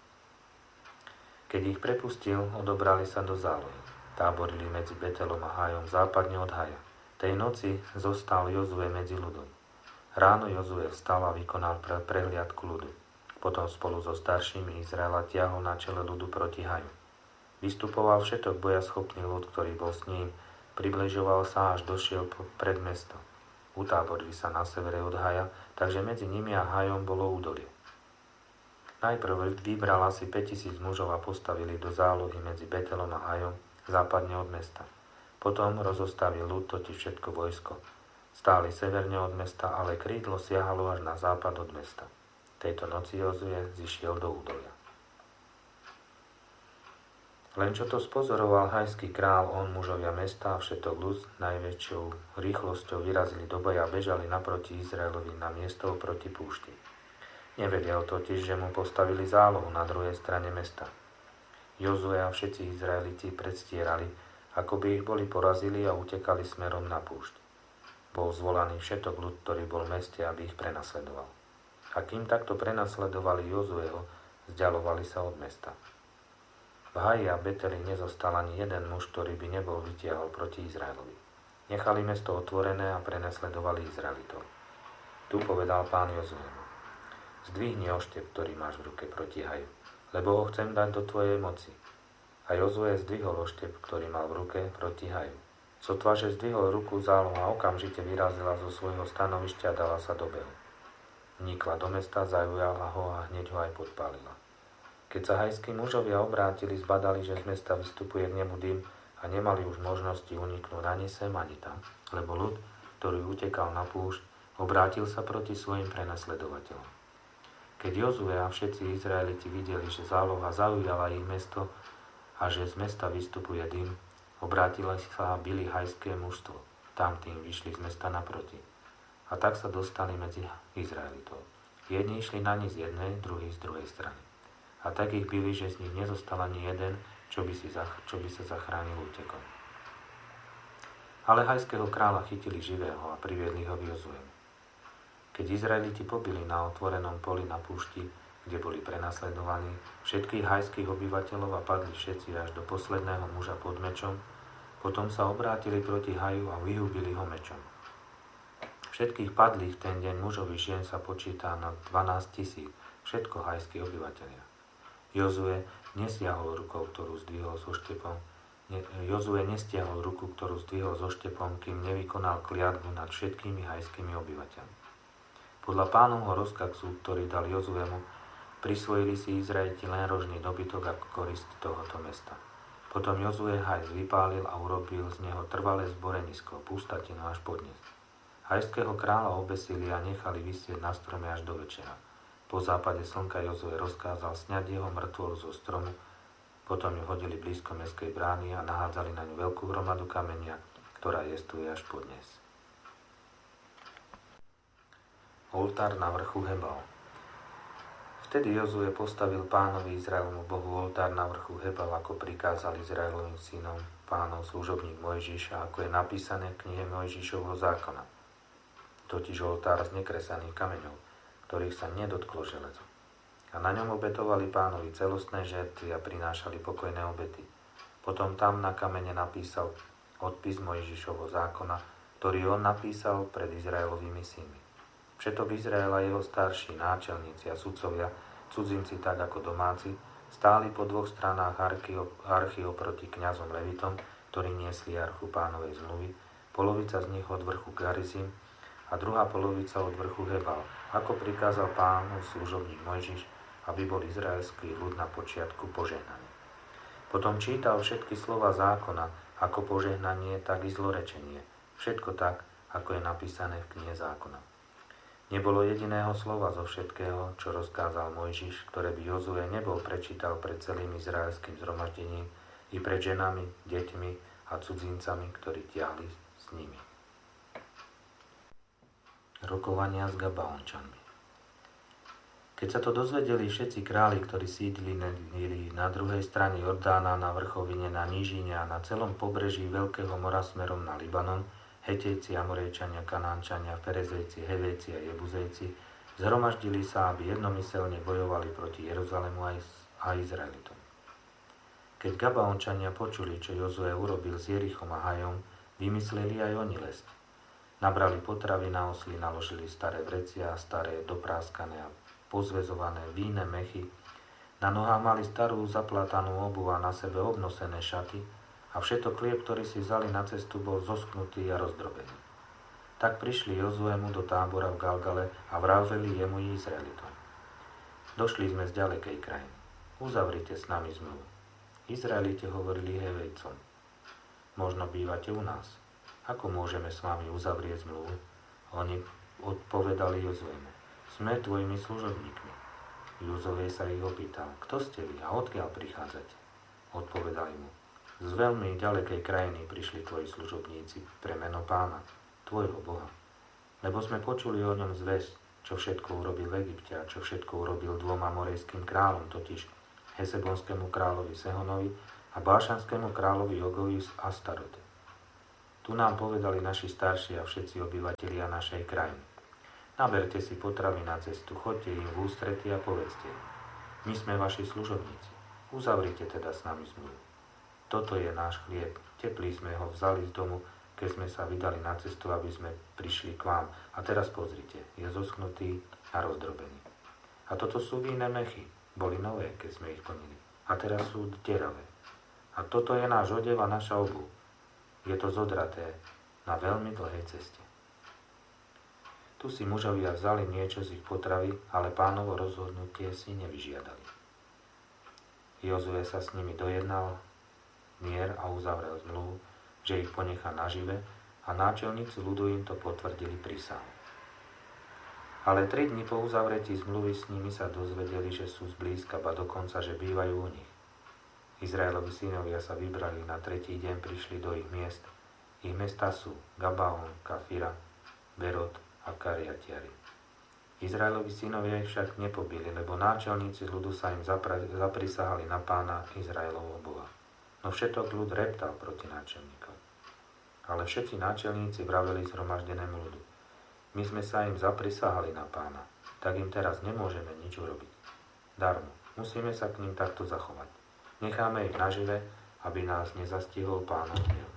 Keď ich prepustil, odobrali sa do zálohy. Táborili medzi Betelom a Hajom západne od Haja. Tej noci zostal Jozue medzi ľudom. Ráno Jozue vstal a vykonal prehliadku ľudu. Potom spolu so staršími Izraela tiahol na čele ľudu proti Haju. Vystupoval všetok bojaschopný ľud, ktorý bol s ním, približoval sa až došiel pred mesto. Utáborili sa na severe od Haja, takže medzi nimi a Hajom bolo údolie. Najprv vybral asi 5000 mužov a postavili do zálohy medzi Betelom a Hajom, západne od mesta. Potom rozostavil ľud, totiž všetko vojsko. Stáli severne od mesta, ale krídlo siahalo až na západ od mesta. Tejto noci Jozue zišiel do údolia. Len čo to spozoroval hajský král, on, mužovia mesta a všetok ľud najväčšou rýchlosťou vyrazili do boja a bežali naproti Izraelovi na miesto oproti púšti. Nevedel totiž, že mu postavili zálohu na druhej strane mesta. Jozue a všetci Izraeliti predstierali, ako by ich boli porazili a utekali smerom na púšť. Bol zvolaný všetok ľud, ktorý bol v meste, aby ich prenasledoval. A kým takto prenasledovali Jozueho, vzdialovali sa od mesta. V Haji a Beteli nezostal ani jeden muž, ktorý by nebol vytiahol proti Izraelovi. Nechali mesto otvorené a prenasledovali Izraelitov. Tu povedal Pán Jozuemu: Zdvihni oštep, ktorý máš v ruke proti Haju, lebo ho chcem dať do tvojej moci. A Jozue zdvihol oštep, ktorý mal v ruke, proti Haju. Sotva, že zdvihol ruku, záloha okamžite vyrazila zo svojho stanovišťa a dala sa do behu. Vnikla do mesta, zaujala ho a hneď ho aj podpálila. Keď sa hajskí mužovia obrátili, zbadali, že z mesta vystupuje k nemu dym a nemali už možnosti uniknúť ani sem, ani tam, lebo ľud, ktorý utekal na púšť, obrátil sa proti svojim prenasledovateľom. Keď Jozue a všetci Izraeliti videli, že záloha zaujala ich mesto a že z mesta vystupuje dym, obrátili sa a bili hajské mužstvo. Tam tým vyšli z mesta naproti. A tak sa dostali medzi Izraelitov. Jedni išli na nich z jednej, druhý z druhej strany. A tak ich bili, že z nich nezostal ani jeden, čo by sa zachránil útekom. Ale hajského kráľa chytili živého a priviedli ho k Jozuemu. Keď Izraeliti pobili na otvorenom poli na púšti, kde boli prenasledovaní, všetkých hajských obyvateľov a padli všetci až do posledného muža pod mečom, potom sa obrátili proti Haju a vyhubili ho mečom. Všetkých padlých v ten deň mužov i žien sa počíta na 12 000, všetko hajskí obyvateľia. Jozue nestiahol ruku, ktorú zdvihol so štepom, kým nevykonal kliatbu nad všetkými hajskými obyvateľmi. Podľa Pánovho rozkazu, ktorý dal Jozuemu, prisvojili si Izraeliti len rožný dobytok ako korist tohoto mesta. Potom Jozue Haj vypálil a urobil z neho trvalé zborenisko, pustatinu až podnes. Hajského kráľa obesili a nechali visieť na strome až do večera. Po západe slnka Jozue rozkázal sňať jeho mŕtvolu zo stromu, potom ju hodili blízko mestskej brány a nahádzali na ňu veľkú hromadu kamenia, ktorá jestuje až podnes. Oltár na vrchu Hebal. Vtedy Jozue postavil Pánovi Izraelmu Bohu oltár na vrchu Hebal, ako prikázal Izraelovým synom Pánov služobník Mojžiš, a ako je napísané v knihe Mojžišovho zákona. Totiž oltár z nekresaných kameňov, ktorých sa nedotklo železo. A na ňom obetovali Pánovi celostné žertvy a prinášali pokojné obety. Potom tam na kamene napísal odpis Mojžišovho zákona, ktorý on napísal pred Izraelovými synmi. Všetok Izraela, jeho starší, náčelníci a sudcovia, cudzinci tak ako domáci, stáli po dvoch stranách archy oproti kňazom Levitom, ktorí niesli archu Pánovej zmluvy, polovica z nich od vrchu Garizim a druhá polovica od vrchu Hebal, ako prikázal Pánov služobník Mojžiš, aby bol izraelský ľud na počiatku požehnaný. Potom čítal všetky slova zákona, ako požehnanie, tak i zlorečenie, všetko tak, ako je napísané v knihe zákona. Nebolo jediného slova zo všetkého, čo rozkázal Mojžiš, ktoré by Jozue nebol prečítal pred celým izraelským zhromaždením i pred ženami, deťmi a cudzincami, ktorí tiahli s nimi. Rokovania s Gabaončanmi. Keď sa to dozvedeli všetci králi, ktorí sídlili na druhej strane Jordána, na vrchovine, na nížine a na celom pobreží Veľkého mora smerom na Libanon, Hetejci, Amorejčania, Kanánčania, Ferezejci, Hevejci a Jebuzejci, zhromaždili sa, aby jednomyselne bojovali proti Jeruzalému a Izraelitom. Keď Gabaončania počuli, čo Jozue urobil s Jerichom a Hajom, vymysleli aj oni lesť. Nabrali potravy na osly, naložili staré vrecia, staré dopráskané a pozväzované víne mechy, na nohách mali starú zaplatanú obuv a na sebe obnosené šaty, a všetok chlieb, ktorý si vzali na cestu, bol zosknutý a rozdrobený. Tak prišli Jozuemu do tábora v Galgale a vraveli jemu i Izraelitom. Došli sme z ďalekej krajiny. Uzavrite s nami zmluvu. Izraelite hovorili Hevejcom. Možno bývate u nás. Ako môžeme s vami uzavrieť zmluvu? Oni odpovedali Jozuemu. Sme tvojimi služobníkmi. Jozue sa ich opýtal. Kto ste vy a odkiaľ prichádzate? Odpovedali mu. Z veľmi ďalekej krajiny prišli tvoji služobníci pre meno Pána, tvojho Boha. Lebo sme počuli o ňom zvesť, čo všetko urobil v Egypte a čo všetko urobil dvoma morejským kráľom, totiž Hesebonskému kráľovi Sehonovi a Bášanskému kráľovi Ogovi z Astarote. Tu nám povedali naši starší a všetci obyvatelia našej krajiny. Naberte si potravy na cestu, choďte im v ústrety a povedzte im. My sme vaši služobníci. Uzavrite teda s nami zmluvu. Toto je náš chlieb. Teplý sme ho vzali z domu, keď sme sa vydali na cestu, aby sme prišli k vám. A teraz pozrite, je zoschnutý a rozdrobený. A toto sú vinné mechy. Boli nové, keď sme ich plnili. A teraz sú deravé. A toto je náš odev a naša obuv. Je to zodraté na veľmi dlhej ceste. Tu si mužovia vzali niečo z ich potravy, ale Pánovo rozhodnutie si nevyžiadali. Jozue sa s nimi dojednal mier a uzavrel zmluvu, že ich ponechá nažive, a náčelníci ľudu im to potvrdili prísahou. Ale 3 dni po uzavretí zmluvy s nimi sa dozvedeli, že sú zblízka, ba dokonca, že bývajú u nich. Izraelovi synovia sa vybrali, na 3. deň prišli do ich miest. Ich mestá sú Gabaon, Kafira, Berot a Kariatiari. Izraelovi synovia ich však nepobili, lebo náčelníci ľudu sa im zaprisahali na Pána Izraelovho Boha. No všetok ľud reptal proti náčelníkom. Ale všetci náčelníci vraveli zhromaždenému ľudu. My sme sa im zaprisahali na Pána, tak im teraz nemôžeme nič urobiť. Darmo, musíme sa k ním takto zachovať. Necháme ich nažive, aby nás nezastihol Pánov hnev.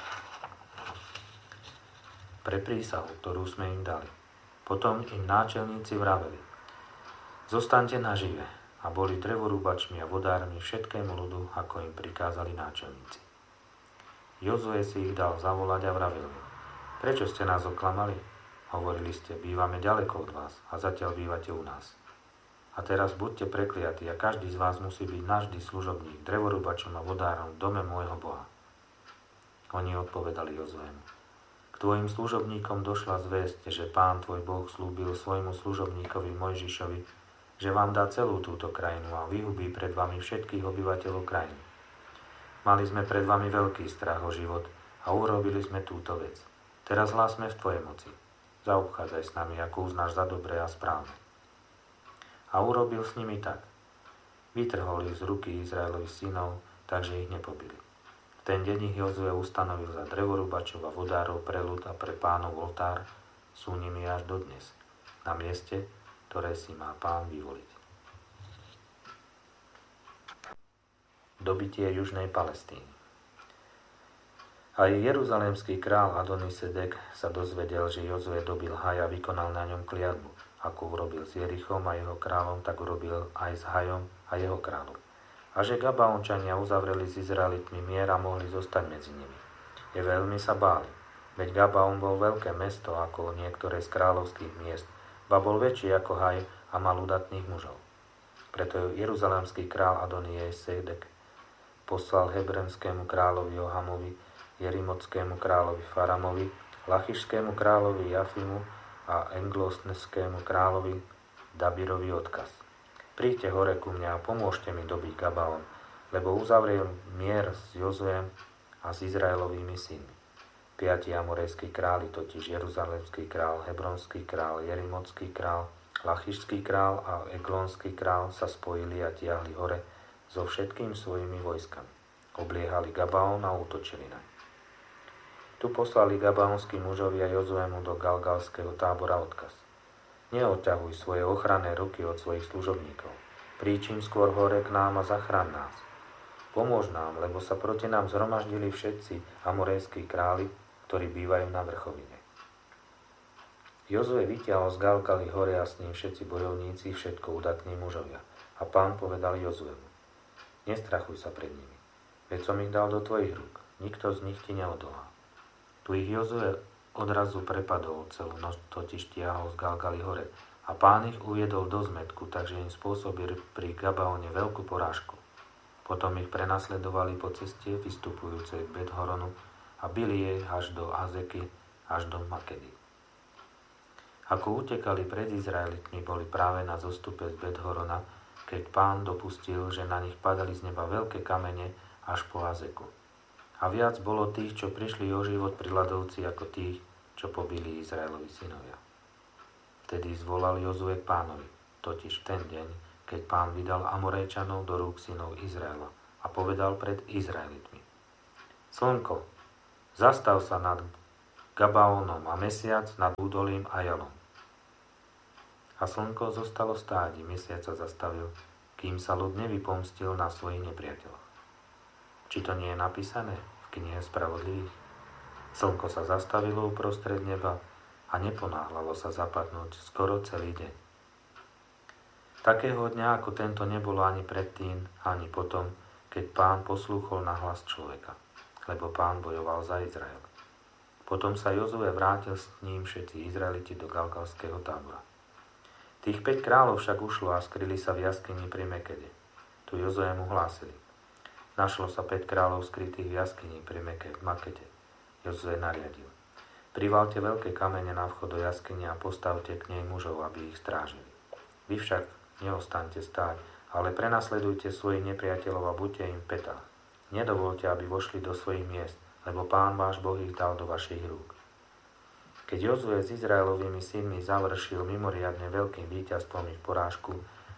Pre prísahu, ktorú sme im dali. Potom im náčelníci vraveli. Zostaňte nažive, a boli drevorúbačmi a vodármi všetkému ľudu, ako im prikázali náčelníci. Jozue si ich dal zavolať a vravil im. Prečo ste nás oklamali? Hovorili ste, bývame ďaleko od vás a zatiaľ bývate u nás. A teraz buďte prekliatí a každý z vás musí byť navždy služobník, drevorúbačom a vodárom v dome môjho Boha. Oni odpovedali Jozuemu. K tvojim služobníkom došla zvesť, že Pán tvoj Boh slúbil svojmu služobníkovi Mojžišovi, že vám dá celú túto krajinu a vyhubí pred vami všetkých obyvateľov krajiny. Mali sme pred vami veľký strach o život a urobili sme túto vec. Teraz hlásme v tvojej moci. Zaobchádzaj s nami, ako uznáš za dobré a správne. A urobil s nimi tak. Vytrhol ich z ruky Izraelových synov, takže ich nepobili. V ten deň ich Jozue ustanovil za drevorúbačov a vodárov pre ľud a pre Pánov oltár, sú nimi až dodnes, na mieste, ktoré si má Pán vyvoliť. Dobitie južnej Palestíny. Aj jeruzalémsky král Adonisedek sa dozvedel, že Jozue dobil Haj a vykonal na ňom kliatbu. Ako urobil s Jerichom a jeho kráľom, tak urobil aj s Hajom a jeho kráľom. A že Gabaončania uzavreli s Izraelitmi mier a mohli zostať medzi nimi. Je veľmi sa báli, veď Gabaon bol veľké mesto ako niektoré z kráľovských miest, ba bol väčší ako Haj a mal udatných mužov. Preto jeruzalémsky král Adonisedek poslal hebronskému kráľovi Johamovi, jerimockému kráľovi Faramovi, lachišskému kráľovi Jafimu a englosneskému kráľovi Dabirovi odkaz. Príďte hore ku mňa a pomôžte mi dobiť Gabaon, lebo uzavrel mier s Jozuem a s Izraelovými synmi. 5 amorejskí králi, totiž jeruzalemský král, hebronský král, jerimocký král, lachišský král a eglonský král sa spojili a tiahli hore so všetkými svojimi vojskami. Obliehali Gabaon a útočili na. Tu poslali gabaonskí mužovia Jozuemu do galgalského tábora odkaz. Neodťahuj svoje ochranné ruky od svojich služobníkov. Príčim skôr hore k nám a zachráň nás. Pomôž nám, lebo sa proti nám zhromaždili všetci amorejskí králi, ktorí bývajú na vrchovine. Jozue vytiahol z Galgaly hore a s ním všetci bojovníci, všetko udatní mužovia. A Pán povedal Jozuemu. Nestrachuj sa pred nimi, veď som ich dal do tvojich rúk. Nikto z nich ti neodolá. Tu ich Jozue odrazu prepadol, celú noc totiž tiahol z Galgaly hore a Pán ich uviedol do zmätku, takže im spôsobil pri Gabaone veľkú porážku. Potom ich prenasledovali po ceste vystupujúcej k Bet-horonu a bili jej až do Azeky, až do Makedy. Ako utekali pred Izraelitmi, boli práve na zostupe z Bet-horona, keď Pán dopustil, že na nich padali z neba veľké kamene až po Azeku. A viac bolo tých, čo prišli o život pri ľadovci, ako tých, čo pobili Izraelovi synovia. Vtedy zvolal Jozue k Pánovi, totiž v ten deň, keď Pán vydal Amorejčanov do rúk synov Izraela a povedal pred Izraelitmi: Slnko, zastav sa nad Gabaónom a mesiac nad údolím Ajalom. A slnko zostalo stáť, mesiac sa zastavil, kým sa ľud nevypomstil na svojich nepriateľoch. Či to nie je napísané v knihe Spravodlivých? Slnko sa zastavilo uprostred neba a neponáhľalo sa zapadnúť skoro celý deň. Takého dňa ako tento nebolo ani predtým, ani potom, keď Pán poslúchol na hlas človeka, lebo Pán bojoval za Izrael. Potom sa Jozue vrátil s ním všetci Izraeliti do Galgalského tábora. Tých 5 kráľov však ušlo a skryli sa v jaskyni pri Mekede. Tu Jozue mu hlásili: Našlo sa 5 kráľov skrytých v jaskyni pri Makede. Jozue nariadil: Privalte veľké kamene na vchod do jaskyne a postavte k nej mužov, aby ich strážili. Vy však neostaňte stáť, ale prenasledujte svojich nepriateľov a buďte im v petách. Nedovolte, aby vošli do svojich miest, lebo Pán váš Boh ich dal do vašich rúk. Keď Jozue s Izraelovými synmi završil mimoriadne veľkým víťazstvom ich porážku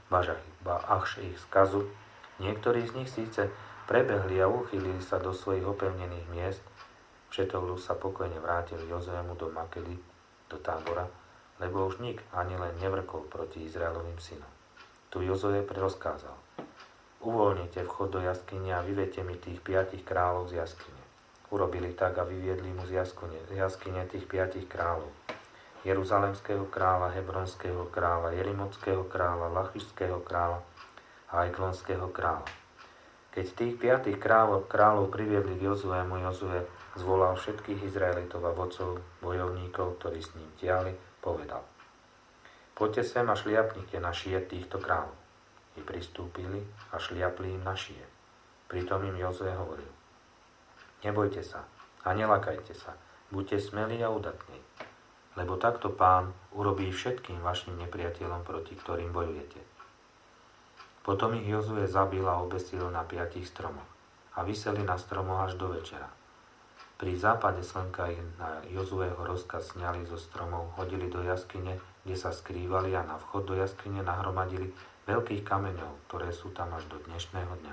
až ich skazu, niektorí z nich síce prebehli a uchýlili sa do svojich opevnených miest, všetok ľud sa pokojne vrátil Jozuemu do Makedy, do tábora, lebo už nik ani len nevrkol proti Izraelovým synom. Tu Jozue rozkázal: Uvoľnite vchod do jaskyne a vyvedte mi tých 5 kráľov z jaskyne. Urobili tak a vyviedli mu z jaskyne tých 5 kráľov. Jeruzalemského kráľa, Hebronského kráľa, Jerimotského kráľa, Lachišského kráľa a Eglonského kráľa. Keď tých 5 kráľov priviedli k Jozuemu, Jozue zvolal všetkých Izraelitov a vodcov, bojovníkov, ktorí s ním tiahli, povedal: Poďte sem a šliapnite na šie týchto kráľov. I pristúpili a šliapli im na šie. Pritom im Jozue hovoril: Nebojte sa a nelakajte sa, buďte smelí a udatní, lebo takto Pán urobí všetkým vašim nepriateľom, proti ktorým bojujete. Potom ich Jozue zabil a obesil na 5 stromoch a viseli na stromoch až do večera. Pri západe slnka ich na Jozueho rozkaz sňali zo stromov, hodili do jaskyne, kde sa skrývali, a na vchod do jaskyne nahromadili veľkých kameňov, ktoré sú tam až do dnešného dňa.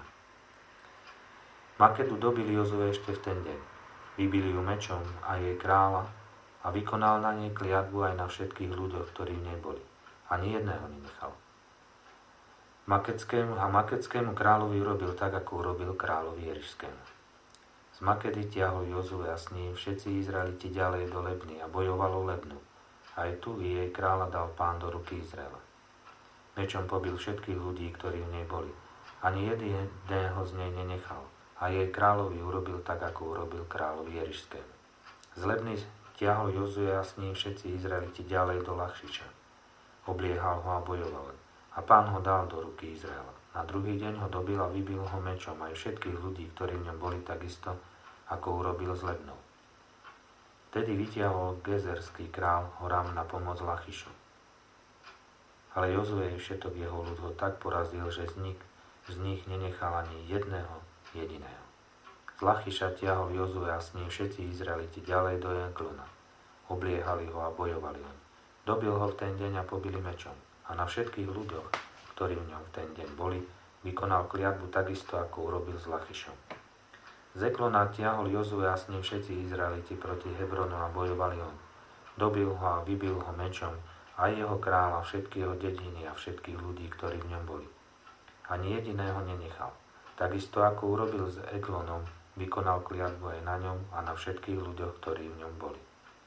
Makedu dobil Jozue ešte v ten deň. Vybili ju mečom a jej kráľa a vykonal na nej kliatbu aj na všetkých ľuďoch, ktorí v nej boli. Ani jedného nenechal. Makedskému kráľovi urobil tak, ako urobil kráľovi Jerišskému. Z Makedy tiahol Jozue a s ním všetci Izraeliti ďalej do Lebny a bojovalo Lebnu. Aj tu jej kráľa dal Pán do ruky Izraela. Mečom pobil všetkých ľudí, ktorí v nej boli. Ani jedného z nej nenechal. A jej kráľovi urobil tak, ako urobil kráľovi Jerišskému. Z Lebny tiahol Jozue a s ním všetci Izraeliti ďalej do Lachšiča. Obliehal ho a bojoval. A Pán ho dal do ruky Izraela. Na druhý deň ho dobil a vybil ho mečom aj všetkých ľudí, ktorí v ňom boli, takisto, ako urobil s Lebnou. Vtedy vytiahol gezerský král Horam na pomoc Lachišu. Ale Jozue všetok jeho ľud ho tak porazil, že z nich nenechal ani jedného jediného. Z Lachiša tiahol Jozue a s ním všetci Izraeliti ďalej do Eglona. Obliehali ho a bojovali ho. Dobil ho v ten deň a pobili mečom. A na všetkých ľuďoch, ktorí v ňom v ten deň boli, vykonal kliatbu takisto, ako urobil s Lachišom. Z Eglona tiahol Jozue a s ním všetci Izraeliti proti Hebronu a bojovali ho. Dobil ho a vybil ho mečom, aj jeho kráľa, všetky jeho dediny a všetkých ľudí, ktorí v ňom boli. Ani jediného nenechal. Takisto ako urobil s Eglonom, vykonal kliatbu aj na ňom a na všetkých ľuďoch, ktorí v ňom boli.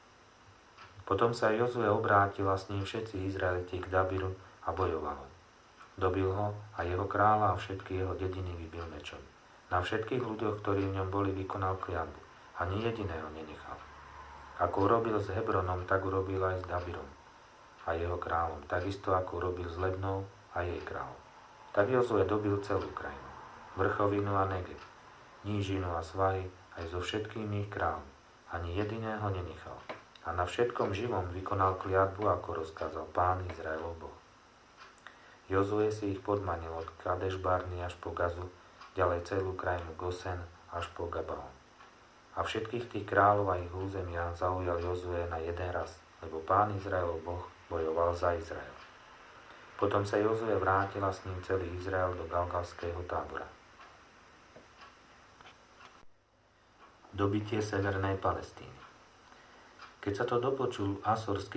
Potom sa Jozue obrátil a s ním všetci Izraeliti k Dabiru a bojoval ho. Dobil ho a jeho kráľa a všetky jeho dediny vybil mečom. Na všetkých ľuďoch, ktorí v ňom boli, vykonal kliatbu. Ani jediného nenechal. Ako urobil s Hebronom, tak urobil aj s Dabirom a jeho kráľom. Takisto ako urobil s Lebnou a jej kráľom. Tak Jozue dobil celú krajinu. Vrchovinu a Negev, nížinu a svahy, aj so všetkými ich kráľmi. Ani jediného nenechal. A na všetkom živom vykonal kliatbu, ako rozkázal Pán Izraelov Boh. Jozue si ich podmanil od Kadeš Barny až po Gazu, ďalej celú krajinu Gosen až po Gabaon. A všetkých tých kráľov a ich územia zaujal Jozue na jeden raz, lebo Pán Izraelov Boh bojoval za Izrael. Potom sa Jozue vrátil a s ním celý Izrael do Galgalského tábora. Dobitie Severnej Palestíny. Keď sa to dopočul asorský